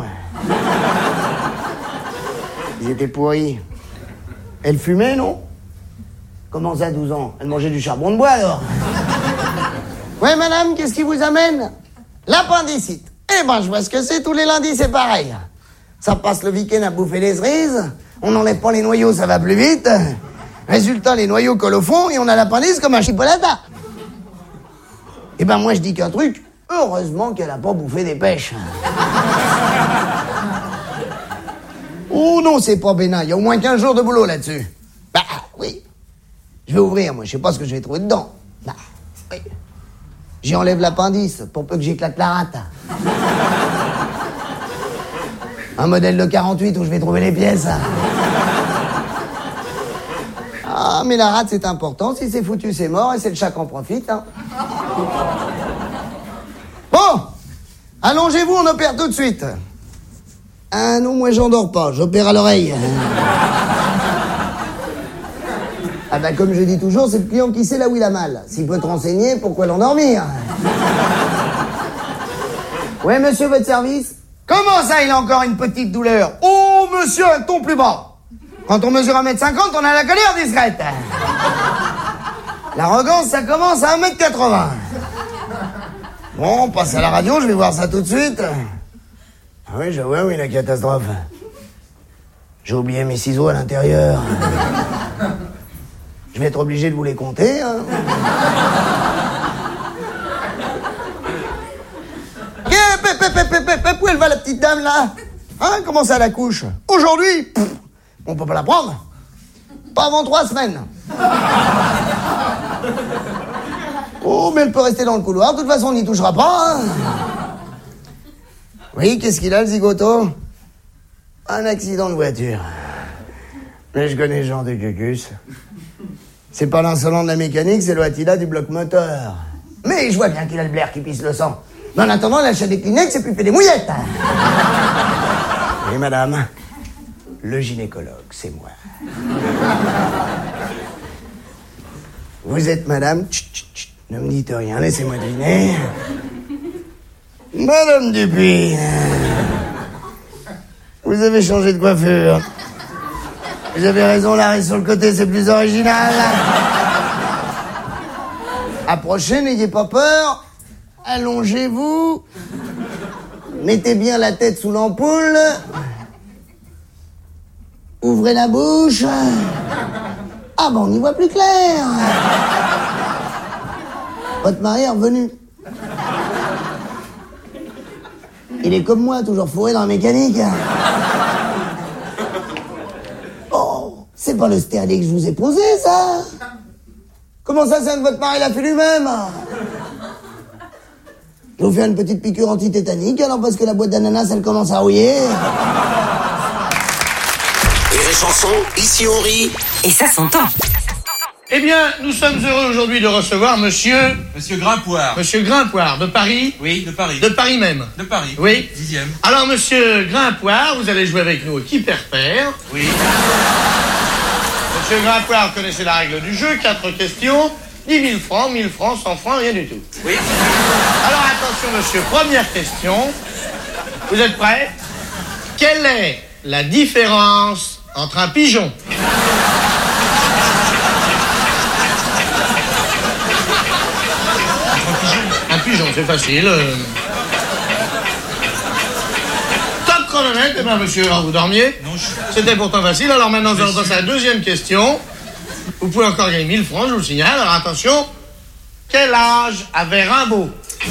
Ils étaient pourris. Elle fumait, non? Comment ça, douze ans? Elle mangeait du charbon de bois, alors? Ouais, madame, qu'est-ce qui vous amène? L'appendicite. Eh ben, je vois ce que c'est, tous les lundis, c'est pareil. Ça passe le week-end à bouffer les cerises, on n'enlève pas les noyaux, ça va plus vite. Résultat, les noyaux collent au fond et on a l'appendice comme un chipolata. Eh ben, moi, je dis qu'un truc, heureusement qu'elle a pas bouffé des pêches. Oh non, c'est pas bénin, il y a au moins quinze jours de boulot là-dessus. Bah, oui. Je vais ouvrir, moi, je sais pas ce que je vais trouver dedans. Bah, oui. J'y enlève l'appendice pour peu que j'éclate la rate. Un modèle de quarante-huit où je vais trouver les pièces. Ah, mais la rate, c'est important. Si c'est foutu, c'est mort et c'est le chat qu'en profite. Hein. Bon, allongez-vous, on opère tout de suite. Ah non, moi, j'en dors pas. J'opère à l'oreille. Ah bah comme je dis toujours, c'est le client qui sait là où il a mal. S'il peut te renseigner, pourquoi l'endormir? Ouais, monsieur, votre service? Comment ça, il a encore une petite douleur? Oh, monsieur, un ton plus bas. Quand on mesure un mètre cinquante, on a la colère discrète. L'arrogance, ça commence à un mètre quatre-vingts. Bon, on passe à la radio, je vais voir ça tout de suite. Ah oui, je vois, oui, la catastrophe. J'ai oublié mes ciseaux à l'intérieur. Je vais être obligé de vous les compter, hein. Où elle va, la petite dame, là? Hein, comment ça, la couche? Aujourd'hui? Pff, on peut pas la prendre. Pas avant trois semaines. Oh, mais elle peut rester dans le couloir. De toute façon, on n'y touchera pas, hein. Oui, qu'est-ce qu'il a, le zigoto? Un accident de voiture. Mais je connais Jean de Cucus. C'est pas l'insolent de la mécanique, c'est le Attila du bloc moteur. Mais je vois bien qu'il a le blaire qui pisse le sang. Mais en attendant, il achète des Kleenex et puis fait des mouillettes. Oui, madame, le gynécologue, c'est moi. Vous êtes madame... Chut, chut, chut, ne me dites rien, laissez-moi deviner. Madame Dupuis, vous avez changé de coiffure. Vous avez raison, l'arrêt sur le côté, c'est plus original. Approchez, n'ayez pas peur. Allongez-vous. Mettez bien la tête sous l'ampoule. Ouvrez la bouche. Ah ben, on y voit plus clair. Votre mari est revenu. Il est comme moi, toujours fourré dans la mécanique. Oh, c'est pas le stéréo que je vous ai posé, ça. Comment ça, c'est un de votre mari l'a fait lui-même? Je vous fais une petite piqûre antitétanique, alors parce que la boîte d'ananas, elle commence à rouiller. Et les chansons, ici on rit. Et ça s'entend. Eh bien, nous sommes heureux aujourd'hui de recevoir monsieur... Monsieur Grimpoire. Monsieur Grimpoire, de Paris? Oui, de Paris. De Paris même? De Paris. Oui. Dixième. Alors, monsieur Grimpoire, vous allez jouer avec nous au qui perd perd. Oui. Monsieur Grimpoire, vous connaissez la règle du jeu, quatre questions, dix mille francs, mille francs, cent francs, rien du tout. Oui. Alors, attention, monsieur, première question. Vous êtes prêts? Quelle est la différence entre un pigeon? Un pigeon, c'est facile. Top chronomètre, eh bien, monsieur, alors, vous dormiez? Non, je... C'était pourtant facile, alors maintenant, nous allons passer à la deuxième question. Vous pouvez encore gagner mille francs, je vous le signale. Alors, attention, quel âge avait Rimbaud?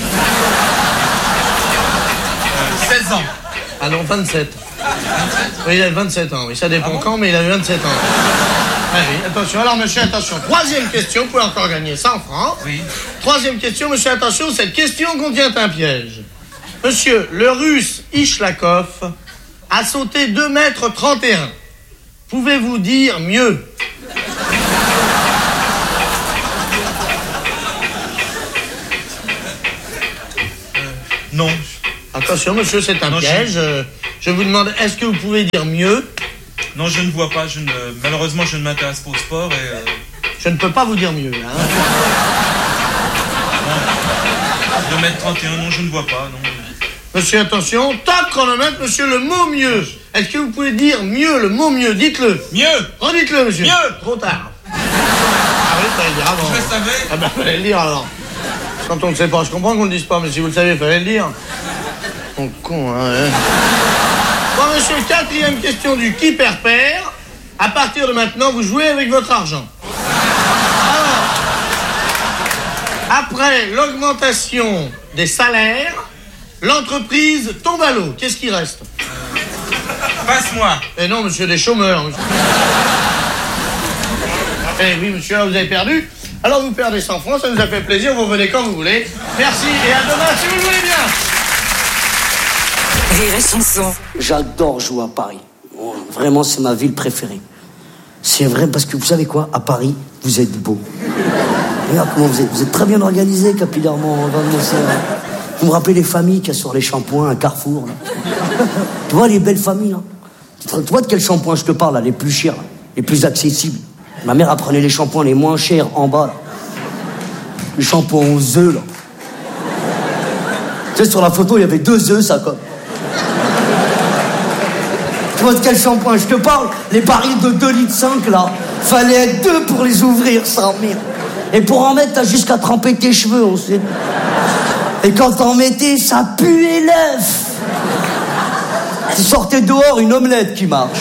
Euh, seize ans. Ah non, vingt-sept. vingt-sept? Oui, il avait vingt-sept ans, oui, ça dépend ah bon quand, mais il avait vingt-sept ans. Ah oui, attention, alors monsieur, attention. Troisième question, vous pouvez encore gagner cent francs. Oui. Troisième question, monsieur, attention, cette question contient un piège. Monsieur, le russe Ishlakov a sauté deux mètres trente et un. Pouvez-vous dire mieux? Attention, monsieur, c'est un Non, piège. je- Euh, Je vous demande, est-ce que vous pouvez dire mieux? Non, je ne vois pas. Je ne... Malheureusement, je ne m'intéresse pas au sport et... euh, Je ne peux pas vous dire mieux, hein. deux mètres trente et un, non, je ne vois pas, non. Monsieur, attention, top chronomètre, monsieur, le mot mieux. Est-ce que vous pouvez dire mieux, le mot mieux? Dites-le. Mieux. Redites-le, monsieur. Mieux. Trop tard. Ah oui, fallait le dire avant. Je le savais. Ah ben, fallait le dire alors. Quand on ne sait pas, je comprends qu'on ne le dise pas, mais si vous le savez, fallait le dire. Mon con, hein. ouais. Bon, monsieur, quatrième question du qui perd perd. À partir de maintenant, vous jouez avec votre argent. Alors, après l'augmentation des salaires, l'entreprise tombe à l'eau. Qu'est-ce qui reste? Passe-moi. Eh non, monsieur, des chômeurs. Monsieur. Eh oui, monsieur, vous avez perdu. Alors vous perdez cent francs, ça nous a fait plaisir, vous venez quand vous voulez. Merci et à demain si vous le voulez bien. Rire et chanson. J'adore jouer à Paris. Oh, vraiment, c'est ma ville préférée. C'est vrai parce que vous savez quoi? À Paris, vous êtes beau. Regarde comment vous êtes. Vous êtes très bien organisé capillairement. Vous me rappelez les familles qu'il y a sur les shampoings à Carrefour. Là. Tu vois les belles familles là. Tu vois de quel shampoing je te parle là? Les plus chers, là, les plus accessibles. Ma mère apprenait les shampoings les moins chers en bas là. Les shampoings aux œufs là. Tu sais, sur la photo, il y avait deux œufs, ça comme. Tu vois de quel shampoing je te parle? Les barils de deux litres cinq là. Fallait être deux pour les ouvrir, sans merde. Et pour en mettre, t'as jusqu'à tremper tes cheveux, on sait. Et quand t'en mettais, ça puait l'œuf. Tu sortais dehors, une omelette qui marche.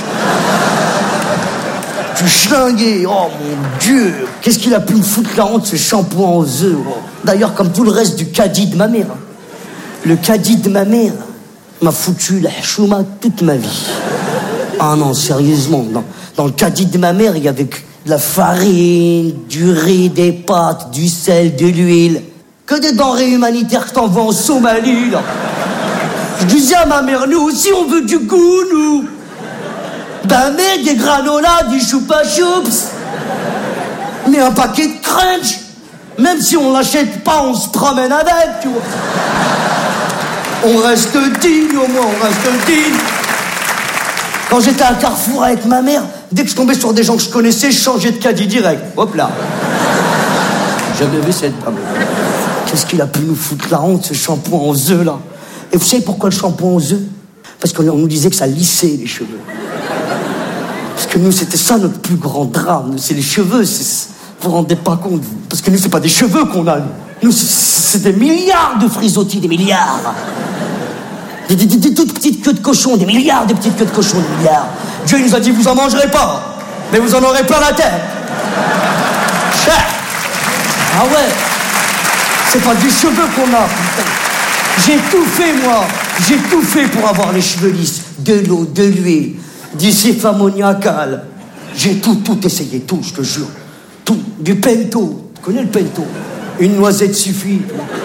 Tu schlinguais, oh mon Dieu. Qu'est-ce qu'il a pu me foutre la honte, ce shampoing aux œufs. Oh. D'ailleurs, comme tout le reste du caddie de ma mère. Le caddie de ma mère m'a foutu la chouma toute ma vie. Ah non, sérieusement, dans, dans le caddie de ma mère, il y avait de la farine, du riz, des pâtes, du sel, de l'huile. Que des denrées humanitaires que t'envoies en Somalie, là. Je disais à ma mère, nous aussi on veut du goût, nous. Ben mets des granolas, du choupa choups. Mais un paquet de crunch. Même si on l'achète pas, on se promène avec, tu vois. On reste digne, au moins, on reste digne. Quand j'étais à Carrefour avec ma mère, dès que je tombais sur des gens que je connaissais, je changeais de caddie direct. Hop là. J'avais vu cette dame. Qu'est-ce qu'il a pu nous foutre la honte, ce shampoing aux œufs, là? Et vous savez pourquoi le shampoing aux œufs? Parce qu'on nous disait que ça lissait les cheveux. Parce que nous, c'était ça notre plus grand drame. C'est les cheveux. C'est... Vous vous rendez pas compte, vous? Parce que nous, c'est pas des cheveux qu'on a. Nous, nous c'est, c'est des milliards de frisottis, des milliards. Des, des, des, des toutes petites queues de cochon, des milliards de petites queues de cochon, des milliards. Dieu nous a dit, vous en mangerez pas, mais vous en aurez plein la tête. Cher. Ah ouais. C'est pas des cheveux qu'on a, putain. J'ai tout fait, moi. J'ai tout fait pour avoir les cheveux lisses. De l'eau, de l'huile, du sif ammoniacal. J'ai tout, tout essayé, tout, je te jure. Tout. Du pento. Tu connais le pento? Une noisette suffit.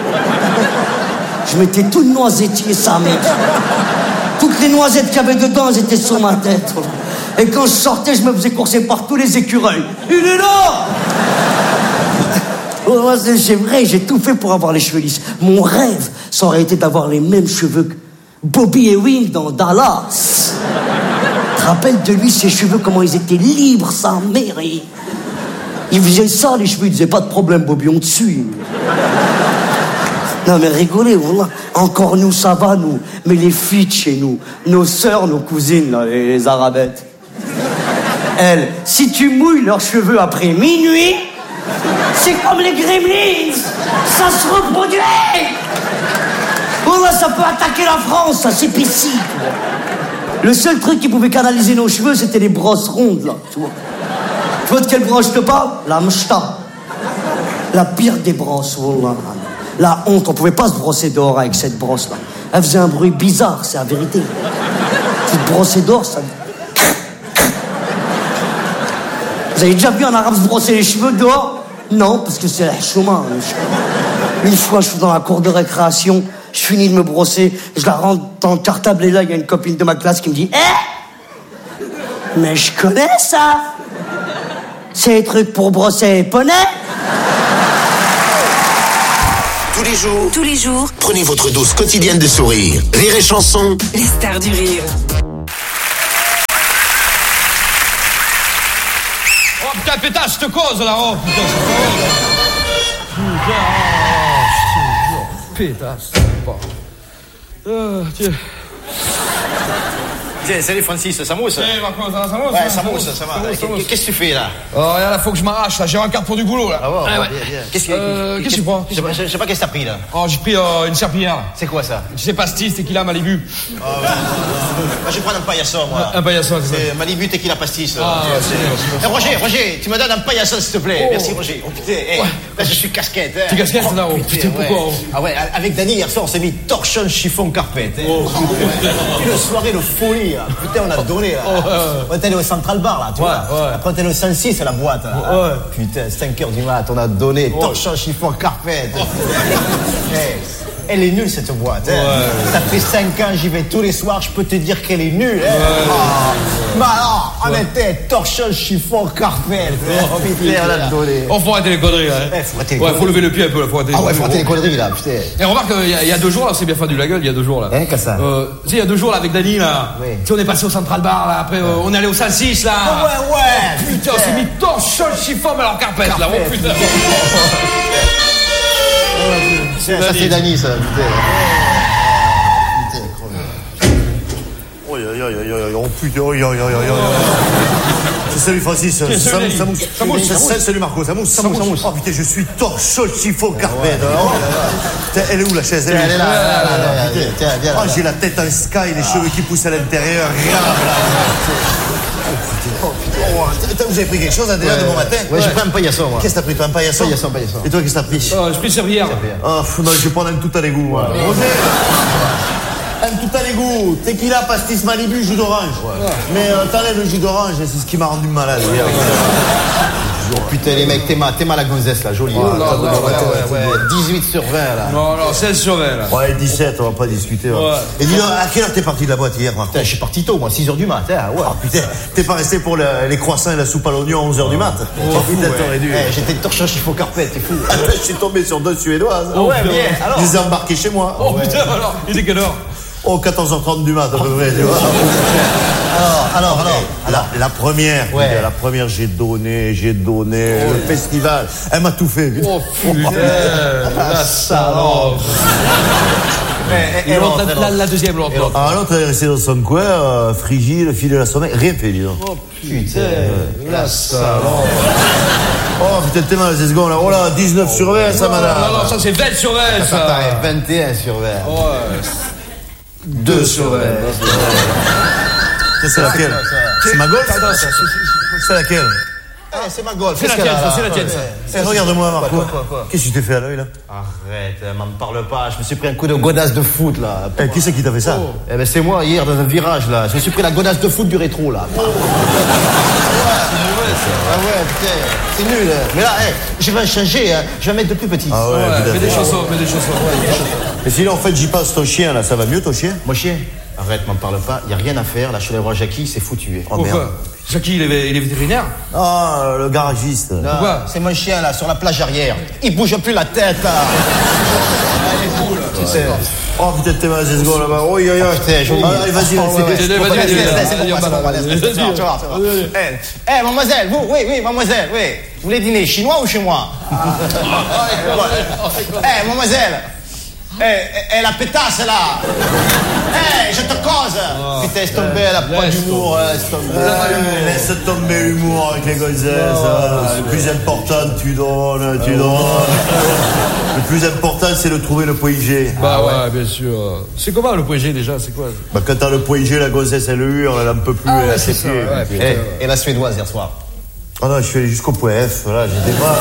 Je mettais tout le noisetier, ça, mec. Toutes les noisettes qu'il y avait dedans, elles étaient sur ma tête. Et quand je sortais, je me faisais courser par tous les écureuils. Il est là! Oh, c'est vrai, j'ai tout fait pour avoir les cheveux lisses. Mon rêve, ça aurait été d'avoir les mêmes cheveux que Bobby Ewing dans Dallas. Tu te rappelles de lui, ses cheveux, comment ils étaient libres, sa mère. Et... il faisait ça, les cheveux, il disait pas de problème, Bobby, on te suit. Non mais rigolez, voilà. Encore nous, ça va, nous. Mais les filles de chez nous, nos sœurs, nos cousines, là, les, les arabettes. Elles, si tu mouilles leurs cheveux après minuit... c'est comme les gremlins, ça se reproduit. Oh là, ça peut attaquer la France, ça, c'est paisible. Le seul truc qui pouvait canaliser nos cheveux, c'était les brosses rondes, là, tu vois. Tu vois de quelle brosse je te parle? La mchta. La pire des brosses, voilà. La honte, on pouvait pas se brosser dehors avec cette brosse-là. Elle faisait un bruit bizarre, c'est la vérité. Tu te brossais dehors, ça... Vous avez déjà vu un arabe se brosser les cheveux dehors? Non, parce que c'est la chouma. Une fois, je suis dans la cour de récréation, je finis de me brosser, je la rentre dans le cartable et là, il y a une copine de ma classe qui me dit « Eh, mais je connais ça. C'est les trucs pour brosser les poneys. » Tous les jours, Tous les jours, prenez votre dose quotidienne de sourire. Rire et Chanson. les stars du rire. Oh putain, pétasse, je te cause là, oh putain, c'est pas vrai. Pétasse, pas. Euh, tiens. Tiens, salut Francis, ça mousse? Eh, bah, comment ça va, ça mousse? Ouais, ça mousse, ça va. Qu'est-ce que tu fais là? Oh, regarde, là, faut que je m'arrache, là, j'ai un quart pour du boulot, là. Ah bon, Ah, ouais. bien, bien. Qu'est-ce que Euh, qu'est-ce que tu prends? Je sais pas, je sais pas qu'est-ce que t'as pris là. Oh, j'ai pris euh, une serpillière. C'est quoi ça? Tu sais, pastis, tequila, Malibu. Moi je vais prendre un paillasson, moi. Un paillasson, c'est ça. C'est Malibu tequila pastis. Ah, Euh, c'est bien, c'est bien. Eh, Roger, Roger, tu me donnes un paillasson s'il te plaît. Oh. Merci Roger. Oh putain, eh, là je suis casquette. Hein. T'es casquette, là, oh, putain, pourquoi, oh. Ah ouais, avec Dany hier soir on s'est mis torchon chiffon carpette. Hein. Oh. Une soirée de folie là. Putain, on a donné là. Oh, ouais, ouais. On est allé au Central Bar là, tu Ouais, vois. ouais. Après on est allé au cent six à la boîte là. Ouais. Putain, cinq heures du mat, on a donné torchon chiffon carpette. Eh, elle est nulle cette boîte. Hein. Ouais. Ça fait cinq ans, j'y vais tous les soirs, je peux te dire qu'elle est nulle. Hein. Ouais. Ah. Mais alors, on était torchon chiffon carpette. Oh, Putain, on a donné. Oh, faut arrêter les conneries, là. hein. Eh, faut arrêter les Ouais, conneries. faut lever le pied un peu, là, faut arrêter les Ah ouais, faut arrêter les conneries. conneries là, putain. Et remarque, il y, a- il y a deux jours, là, c'est bien fait du la gueule, il y a deux jours, là. Hein, qu'est-ce que ça? Euh, tu sais, il y a deux jours, là, avec Dany, là. Oui. Tu sais, on est passé au Central Bar, là, après, euh, on est allé au cent six, là. Ah ouais, ouais. Putain, on s'est mis torchon chiffon, mais alors carpette, là. Oh, putain. Ça, ça, c'est Dany, ça, putain. Oh, aïe, aïe, aïe, aïe, aïe, oh putain, aïe, aïe, aïe, aïe, aïe. Salut Francis, ça, salut, ça, Dany. ça mousse. Ça mousse, ça mousse. Salut, salut Marco, ça mousse. Ça mousse, ça mousse. Oh putain, je suis torchon chiffon carpette. Oh, putain, elle est où la chaise? Tiens, elle est là, là, là, là, là, tiens, tiens, viens là. Oh, j'ai la tête en sky, les cheveux qui poussent à l'intérieur. Regarde là. Oh, putain. Oh, putain, vous avez pris quelque chose hein, déjà de bon matin? Ouais, j'ai pris un paillasson, moi. Qu'est-ce que t'as pris, toi, un paillasson? Paillasson, paillasson. Et toi, qu'est-ce que t'as pris? Oh, j'ai pris servière. Oh, pff, non, je vais prendre un tout à l'égout, moi. Roger, un tout à l'égout, tequila, pastis, Malibu, jus d'orange. Mais euh, t'enlèves le jus d'orange, c'est ce qui m'a rendu malade. hier. Oh putain, les mecs, t'es mal, t'es mal la gonzesse, là, jolie. Oh là. là là, Ouais, ouais, ouais, dix-huit sur vingt, là. Non, non, seize sur vingt, là. Ouais, dix-sept, on va pas discuter. Ouais. Ouais. Et dis donc, à quelle heure t'es parti de la boîte hier, Marco? Putain, je suis parti tôt, moi, six heures du matin. Ouais. Oh putain, t'es pas resté pour le- les croissants et la soupe à l'oignon à onze heures du mat? Oh, putain, t'aurais dû. Eh, j'étais torchon chiffon carpette, t'es fou. Je suis tombé sur deux Suédoises. Oh, Ouais, putain. bien, alors. Je les ai embarqués chez moi. Oh, putain, alors, il est quelle heure? Oh, quatorze heures trente du mat, à peu près, tu vois. Alors, alors, alors. La, la première, Ouais. putain, la première, j'ai donné, j'ai donné, le festival. Elle m'a tout fait, putain. Oh, putain, la salope. Eh, Et eh, l'autre, l'autre, la, la, l'autre. la deuxième, l'autre, l'autre. Ah, l'autre, elle est restée dans son coin, euh, frigide, fidèle à son mec, rien fait, dis donc. Oh, Putain, la salope. Oh, putain, t'es mal, ces secondes, là. Oh là, dix-neuf sur vingt, ça, madame. Non, non, ça, c'est vingt sur vingt, ça ça. paraît vingt et un sur vingt. Ouais. deux sur vingt. Ça, c'est laquelle? C'est ma golf? Attends, ça, c'est- c'est- C'est laquelle? Eh, c'est ma golf. C'est la tienne, ça, c'est la tienne, ça. Eh, regarde-moi, Marco. Quoi, quoi, quoi? Qu'est-ce que tu t'es fait à l'œil, là? Arrête, euh, m'en parle pas. Je me suis pris un coup de godasse de foot, là. Eh, qui c'est qui t'a fait ça? Eh ben, c'est moi, hier, dans un virage, là. Je me suis pris la godasse de foot du rétro, là. Ah ouais, putain, c'est nul. hein. Mais là, eh, je vais changer, hein. Je vais mettre de plus petit. Ah ouais, Ouais, putain. mets des chaussons, mets des chaussons. Mais sinon, en fait, j'y passe ton chien, là. Ça va mieux, ton chien? Mon chien, arrête, m'en parle pas. Y a rien à faire. Là, je suis allé voir Jackie, c'est foutu. hein. Oh, merde. Pourquoi? Jackie, il est, il est vétérinaire? Ah, le garagiste. Là, Pourquoi? C'est mon chien, là, sur la plage arrière. Il bouge plus la tête, là. Putain. Oh, putain, t'es mal, ces secondes, là-bas. Oh, aïe, aïe, aïe. Putain, joli. Ah, allez, vas-y, Oh, vas-y. ouais, ouais. Vas-y, Bon, vas-y, laisse, vas-y, laisse, vas-y, laisse, vas-y, laisse, vas-y, laisse, vas-y, laisse, vas-y. tu vas, tu vas, tu vas. Eh, eh, mademoiselle, vous, oui, oui, mademoiselle, oui. Vous voulez dîner chinois ou chez moi? Eh, mademoiselle. Eh, eh, la pétasse, là. Eh, je te cause. Putain, laisse tomber, elle a pas Laisse d'humour, laisse tomber. Ouais, laisse tomber humour avec les gonzesses. hein. Le plus important, tu donnes, tu donnes. Le plus important, c'est de trouver le point G. Bah ouais, bien sûr. C'est comment le point G déjà? C'est quoi? Bah, quand t'as le point G, la gonzesse, elle hurle, elle en peut plus, Ah elle ouais, a ses c'est ça, pieds. ouais, putain. Eh, et la suédoise hier soir. Oh non, je suis allé jusqu'au point F, voilà, j'étais pas.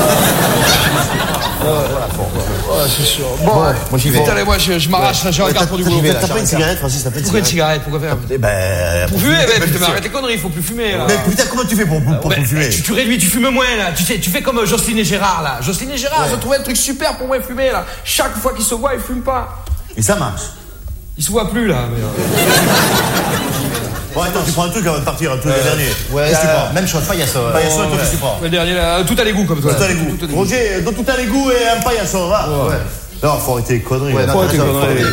Ouais, c'est sûr. Bon, moi j'y vais. Putain, allez, moi, je, je m'arrache, là, j'ai un Ouais, quart t'as- pour du t'as- boulot. T'as t'as pas une cigarette, Francis, t'as pas une Pourquoi une cigarette? cigarette? Pourquoi faire? Eh ben. Pour fumer, mais putain, mais arrête les conneries, il faut plus fumer, là. Mais putain, comment tu fais pour, pour, pour Ouais, fumer? tu, tu réduis, tu fumes moins là. Tu fais, tu fais comme euh, Jocelyne et Gérard là. Jocelyne et Gérard, ils ont trouvé un truc super pour moins fumer là. Chaque fois qu'ils se voient, ils fument pas. Et ça marche. Ils se voient plus là. Mais, euh, Bon, attends, tu prends un truc avant de partir, un truc le dernier. Ouais, Qu'est-ce que tu prends? même chose, paillasson. Paillasson, et toi, qu'est-ce que tu prends? le dernier là, tout à l'égout comme toi. Tout à l'égout. Tout à l'égout. Roger, donne tout à l'égout et un paillasson, va. Ouais. Non, faut arrêter les conneries. Ouais, là. non, Faut arrêter les attends, conneries.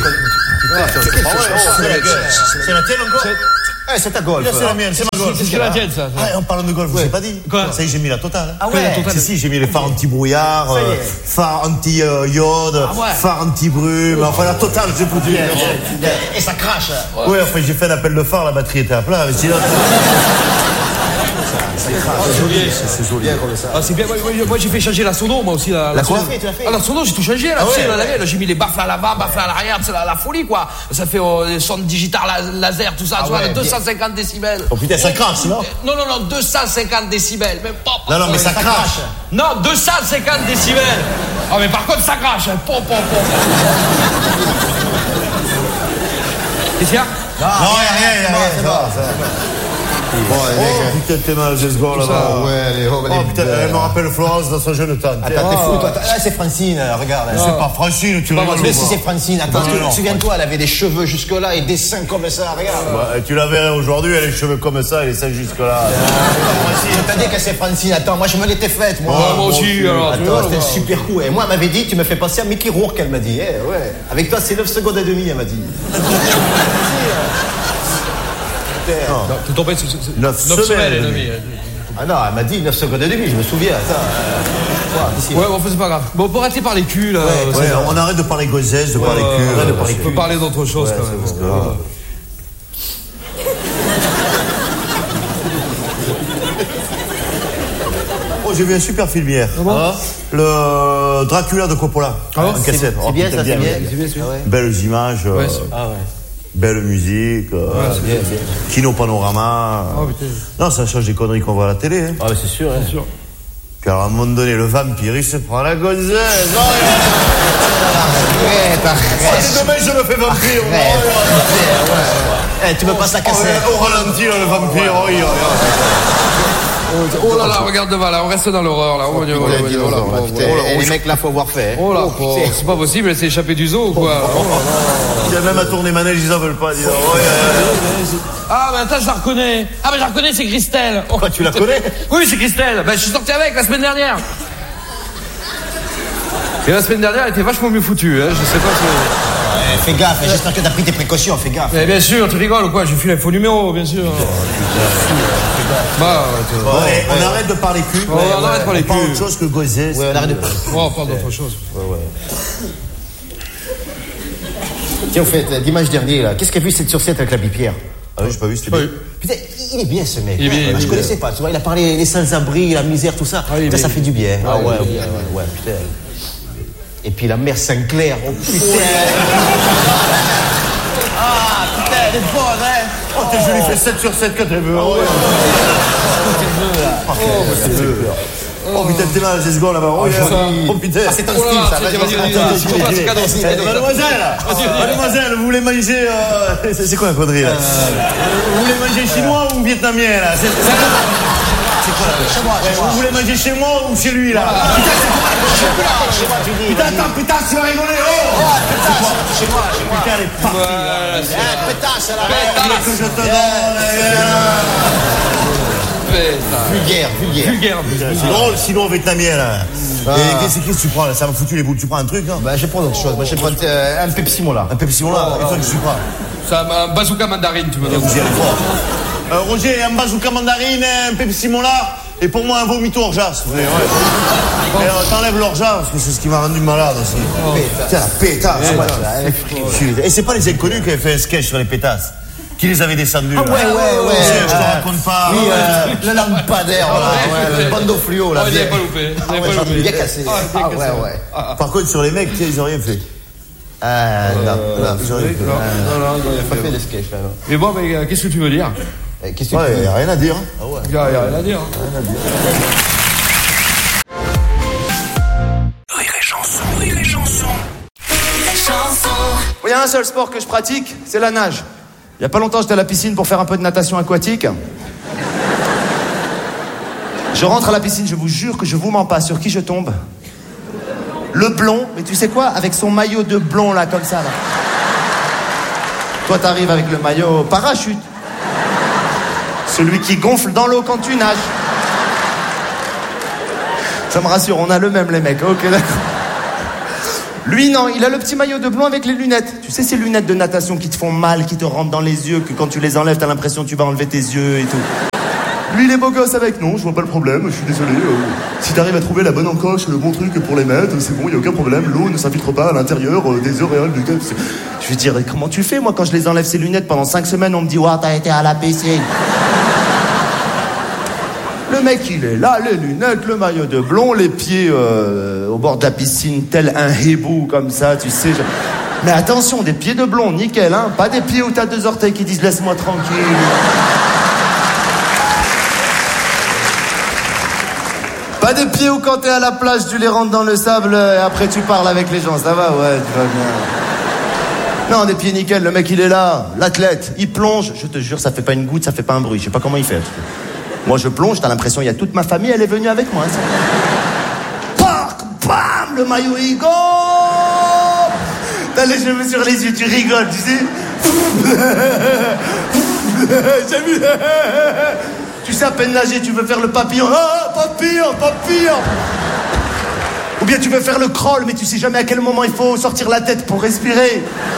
C'est la tienne encore? Eh, c'est ta golf. C'est la mienne, c'est ma golf. C'est ce que la tienne, ça. Ah, en parlant de golf, je vous ai pas dit. Quoi? Ça y est, j'ai mis la totale. Ah ouais. Si, si, j'ai mis les phares anti-brouillard, Ça y est. euh, phares anti-iode, Ah ouais. phares anti-brume, enfin la totale, j'ai foutu. Et ça crache. Ouais, enfin j'ai fait un appel de phare, la batterie était à plat, mais sinon. C'est joli. C'est joli. Bien comme ça. Ah, c'est bien. Moi, moi, moi, j'ai fait changer la sono, moi aussi. La, La quoi? sono. Tu l'as fait, tu l'as fait. Ah, la sono, j'ai tout changé là. Ah tu sais, ouais, là, ouais. là, j'ai mis les baffles à l'avant, baffles à l'arrière, c'est la, la folie quoi. Ça fait euh, les sons digital la- laser, tout ça, Ah tu vois, ouais, deux cent cinquante décibels. Oh putain, ça crache, non? Non, non, non, deux cent cinquante décibels. Mais pop, Non, non, mais ça crache. Non, deux cent cinquante décibels. Ah, mais par contre, ça crache. Hein. Pop, pop, pop. Qu'est-ce qu'il y a? Non, y'a rien, y'a rien, ça va, ça va. Bon, les mecs. Oh putain, t'es mal, ce secondes là-bas. Ouais, les oh, Oh putain, elle me rappelle Florence dans son jeune temps. Attends, t'es fou, toi. Là, c'est Francine, regarde. C'est pas Francine, tu rigoles. Mais si c'est Francine, attends, Non, non. souviens-toi, elle avait des cheveux jusque-là et des seins comme ça, regarde. Ouais, tu la verrais aujourd'hui, elle a les cheveux comme ça, elle est seins jusque-là. Je t'ai dit que c'est Francine, attends, moi je me l'étais faite, moi. Ouais, moi aussi, alors, tu vois, Attends, c'était ouais. super cool. Et moi, elle m'avait dit, tu me fais passer à Mickey Rourke, elle m'a dit. Eh, ouais. Avec toi, c'est neuf secondes et demie, elle m'a dit. Non, t'es tombé sur neuf semaines et demie. Ah non, elle m'a dit neuf secondes et demie, je me souviens. Attends. Ouais, bon, c'est pas grave. Bon, on peut arrêter par les culs, là. Ouais, ouais, on arrête de parler gonzesse, de parler cul. arrête de parler On peut parler d'autre chose, Ouais, quand c'est même. parce que- Voilà. Oh, j'ai vu un super film hier. Ah. Le Dracula de Coppola. Ah bon En cassette. C'est Oh, bien, putain, ça, c'est bien. C'est bien, c'est bien. Belles images, euh, Ouais, c'est- Ah ouais. belle musique, euh, C'est bien, bien. Kino Panorama. Oh, putain. Non, ça change des conneries qu'on voit à la télé. Hein. Ah, mais c'est sûr, hein. sûr. Puis alors, à un moment donné, le vampire, il se prend la gonzesse. Non, Arrête, oh, arrête. c'est dommage, je le fais vampire. Arrête. Eh, tu me passes la Oh, cassette. au ralenti, là, le vampire. Oh, il- Oh là là, regarde devant, là, on reste dans l'horreur, là. Oh, Dieu, oh, Putain, Dieu, oh, là, dinosaure, là, oh, putain. oh, là, Et oh, les mecs, là, faut avoir fait. hein. Oh là, Oh, oh, putain. c'est pas possible, elle s'est échappée du zoo ou quoi? Oh là là. Il y a même à tourner manège, ils en veulent pas. Dis donc. Oh, il y a- Ah, mais attends, je la reconnais. Ah, mais je la reconnais, c'est Christelle. Oh, Quoi, tu la connais? Oui, c'est Christelle. Ben, je suis sorti avec la semaine dernière. Et la semaine dernière, elle était vachement mieux foutue, hein. Je sais pas si. Eh, fais gaffe, j'espère que t'as pris tes précautions, fais gaffe. Mais bien sûr, tu rigoles ou quoi? J'ai filé un faux numéro, bien sûr. Bah, ouais, tu- Bon, allez, on arrête de parler cul. Oh, on arrête de parler On parle cul. autre chose que gonzesse. Ouais, on arrête de parler. Oh, on parle d'autre chose. Tiens, au fait, euh, dimanche dernier, là, qu'est-ce qu'a vu cette sur sept avec la Pierre? Ah oui, j'ai pas vu, c'était bien. Putain, il est bien ce mec. Il est bien, Ah, il est je bien. connaissais pas, tu vois, il a parlé des sans-abri, la misère, tout ça. il est Putain, ça bien. fait du bien. Ah Ouais, ouais, il est ouais, ouais, ouais, putain. Et puis la mère Sinclair, oh putain. Ah, putain, elle est bonne, hein. Oh, t'es joli, fait sept sur sept quand elle veut. Oh, Oh putain, t'es mal, j'ai secondes là-bas. Oh, yeah. Oh putain. Ah, c'est ton Oh là style, là, ça. tiens, Vas-y, vas-y, vas-y, vas-y, attends, vas-y, vas-y, vas-y, vas-y, cadeau. vas-y, Allez, vas-y. Mademoiselle, mademoiselle, vous voulez manger. euh, C'est c'est quoi la connerie là Vous voulez manger chinois ou vietnamien là C'est c'est quoi C'est quoi là Chez moi, chez moi. Vous voulez manger chez moi ou chez lui là Putain, c'est quoi? Chez moi, chez moi, tu dis. Putain, vas-y. attends, putain, tu vas rigoler. Oh Chez moi, chez moi, chez moi. Putain, elle est partie là. Eh, pétasse, là. Tu veux que je te donne Vulgaire, vulgaire. Vulgaire. C'est drôle, sinon vietnamien là. Et qu'est-ce qu'est-ce que tu prends là Ça m'a foutu les boules. Tu prends un truc là Bah, je vais prendre autre chose. Moi, je vais prendre euh, un Pepsi Mola. Un Pepsi Mola. Et toi, qu'est-ce que tu prends C'est un bazooka mandarine, tu me donnes. Vous y allez fort. Euh, Roger, un bazooka mandarine, un Pepsi Mola, et pour moi un vomito orgeas. Ouais, ouais. Et euh, t'enlèves l'orgeas, parce que c'est ce qui m'a rendu malade aussi. Oh. Tiens, la pétasse. Et c'est pas les inconnus qui avaient fait un sketch sur les pétasses, qui les avaient descendus. Ah ouais, ouais, ouais. Je te Euh, raconte pas. Oui, euh, le lampadaire, Ah, voilà. ouais, Le bandeau fluo, là. Oh, il bien. avait pas loupé. Il Ah avait ouais, pas j'en ai loupé. bien cassé. Ah, bien Ah cassé, ouais, ouais. ouais. Par contre, sur les mecs, tiens, ils ont rien fait. Ah, non, non, Ils ont rien fait. Non, non, non, il a pas fait. fait de sketch, là, non. Mais bon, mais euh, qu'est-ce que tu veux dire? Eh, Qu'est-ce que Ouais, tu y a rien à dire. Ah ouais. Il y a il y a rien à dire. Rire et chanson, rire et chanson. Il y a un seul sport que je pratique, c'est la nage. Il y a pas longtemps, j'étais à la piscine pour faire un peu de natation aquatique. Je rentre à la piscine, je vous jure que je vous mens pas. Sur qui je tombe? Le blond, mais tu sais quoi? Avec son maillot de blond là, comme ça là. Toi, t'arrives avec le maillot parachute. Celui qui gonfle dans l'eau quand tu nages. Ça me rassure, on a le même les mecs. Ok, d'accord. Lui, non, il a le petit maillot de blanc avec les lunettes. Tu sais, ces lunettes de natation qui te font mal, qui te rentrent dans les yeux, que quand tu les enlèves, t'as l'impression que tu vas enlever tes yeux et tout. Lui, il est beau gosse avec. Non, je vois pas le problème, je suis désolé. Euh, si t'arrives à trouver la bonne encoche, le bon truc pour les mettre, c'est bon, y a aucun problème. L'eau ne s'infiltre pas à l'intérieur euh, des auréoles du cap. Je veux dire, comment tu fais, moi, quand je les enlève ces lunettes pendant cinq semaines, on me dit, ouais, t'as été à la piscine. Le mec, il est là, les lunettes, le maillot de blond, les pieds euh, au bord de la piscine, tel un hibou, comme ça, tu sais. Je... Mais attention, des pieds de blond, nickel, hein. Pas des pieds où t'as deux orteils qui disent laisse-moi tranquille. Pas des pieds où quand t'es à la plage, tu les rentres dans le sable et après tu parles avec les gens. Ça va? Ouais, tu vas bien. Non, des pieds nickel, le mec, il est là, l'athlète, il plonge. Je te jure, ça fait pas une goutte, ça fait pas un bruit. Je sais pas comment il fait. Moi, je plonge, t'as l'impression, il y a toute ma famille, elle est venue avec moi. Pac, bam, le maillot, il go. T'as les cheveux sur les yeux, tu rigoles, tu sais. J'ai vu. Tu sais à peine nager, tu veux faire le papillon. Ah, papillon, papillon. Ou bien tu veux faire le crawl, mais tu sais jamais à quel moment il faut sortir la tête pour respirer.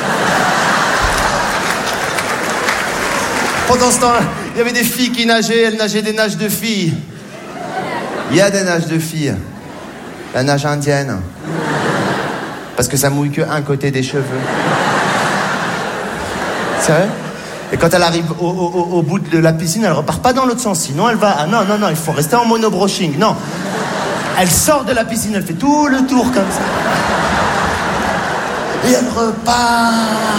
Pendant ce temps, il y avait des filles qui nageaient, elles nageaient des nages de filles. Il y a des nages de filles. La nage indienne. Parce que ça mouille que un côté des cheveux. C'est vrai? Et quand elle arrive au, au, au bout de la piscine, elle repart pas dans l'autre sens. Sinon, elle va... Ah non, non, non, il faut rester en monobroching. Non. Elle sort de la piscine, elle fait tout le tour comme ça. Et elle repart.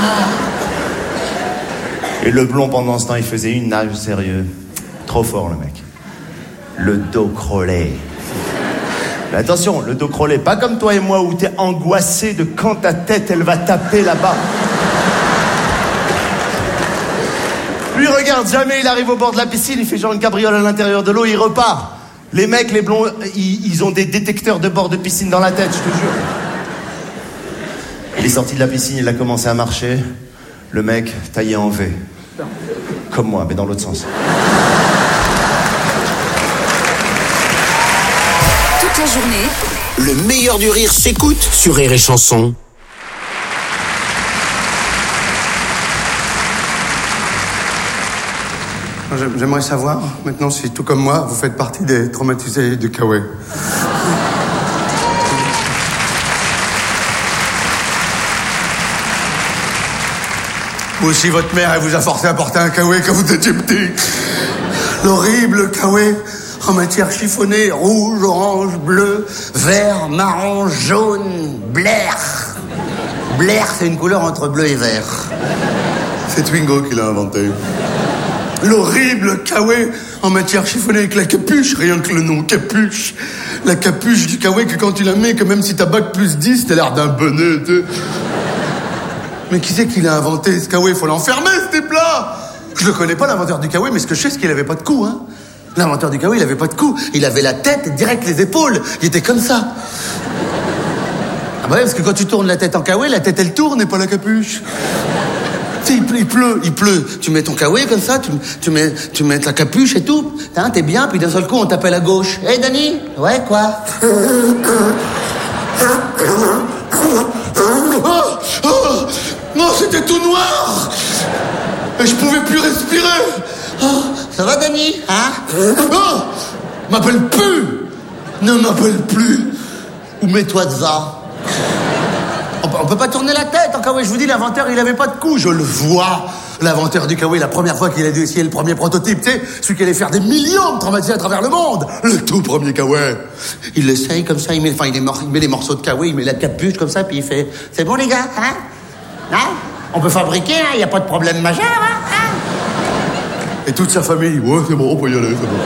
Et le blond, pendant ce temps, il faisait une nage sérieux. Trop fort, le mec. Le dos crawlé. Mais attention, le dos crawlé, pas comme toi et moi où t'es angoissé de quand ta tête, elle va taper là-bas. Lui, regarde, jamais il arrive au bord de la piscine, il fait genre une cabriole à l'intérieur de l'eau, il repart. Les mecs, les blonds, ils, ils ont des détecteurs de bord de piscine dans la tête, je te jure. Il est sorti de la piscine, il a commencé à marcher. Le mec, taillé en V. Comme moi, mais dans l'autre sens. Toute la journée, Le meilleur du rire s'écoute sur Rire et Chanson. J'aimerais savoir, maintenant, si tout comme moi, vous faites partie des traumatisés du Kawaii. Ou si votre mère, elle vous a forcé à porter un Kawaii quand vous étiez petit. L'horrible Kawaii en matière chiffonnée, rouge, orange, bleu, vert, marron, jaune, blair. Blair, c'est une couleur entre bleu et vert. C'est Twingo qui l'a inventé. L'horrible Kawaii en matière chiffonnée avec la capuche, rien que le nom, capuche. La capuche du Kawaii que quand tu la mets, que même si t'as bac plus dix, t'as l'air d'un bonnet, tu sais. Mais qui c'est qui l'a inventé, ce Kawaii? Faut l'enfermer, ce type-là. Je le connais pas, l'inventeur du Kawaii, mais ce que je sais, c'est qu'il avait pas de cou, hein. L'inventeur du Kawaii, il avait pas de cou. Il avait la tête et direct les épaules. Il était comme ça. Ah bah ouais, parce que quand tu tournes la tête en Kawaii, la tête, elle tourne et pas la capuche. Tu sais, il pleut, il pleut, il pleut. Tu mets ton Kawaii comme ça, tu, tu, mets, tu mets ta capuche et tout. Hein, t'es bien, puis d'un seul coup, on t'appelle à gauche. Hé, hey, Dani? Ouais, quoi? Oh, oh, non, c'était tout noir. Et je pouvais plus respirer. Oh, ça va, Dani? Hein? Oh, m'appelle plus. Ne m'appelle plus. Ou mets-toi devant. On peut pas tourner la tête en Kawaii. Je vous dis, l'inventeur, il avait pas de cou. Je le vois. L'inventeur du Kawaii, la première fois qu'il a dû essayer le premier prototype, tu sais, celui qui allait faire des millions de traumatisés à travers le monde. Le tout premier Kawaii. Il l'essaye comme ça, il met, enfin, il, est mor- il met les morceaux de Kawaii, il met la capuche comme ça, puis il fait, c'est bon, les gars, hein? Hein? On peut fabriquer, hein? Il y a pas de problème majeur, hein? Hein? Et toute sa famille, ouais, c'est bon, on peut y aller, c'est bon.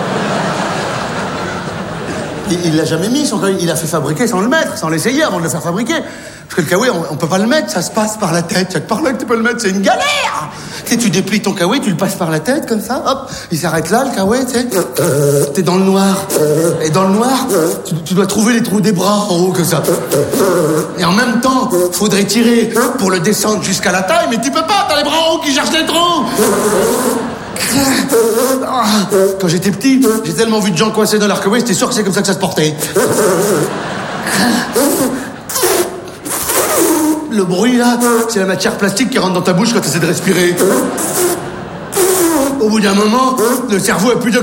Il, il l'a jamais mis, son Kawaii. Il l'a fait fabriquer sans le mettre, sans l'essayer avant de le faire fabriquer. Parce que le Kawaii, on, on peut pas le mettre, ça se passe par la tête. C'est par là que tu peux le mettre, c'est une galère. Tu sais, tu déplies ton Kawaii, tu le passes par la tête, comme ça, hop, il s'arrête là, le Kawaii, tu sais. T'es dans le noir. Et dans le noir, tu, tu dois trouver les trous des bras en haut, comme ça. Et en même temps, faudrait tirer pour le descendre jusqu'à la taille, mais tu peux pas, t'as les bras en haut qui cherchent les trous. Quand j'étais petit, j'ai tellement vu de gens coincés dans leur Kawaii, j'étais sûr que c'est comme ça que ça se portait. le bruit là, c'est la matière plastique qui rentre dans ta bouche quand tu essaies de respirer. Au bout d'un moment, le cerveau a plus de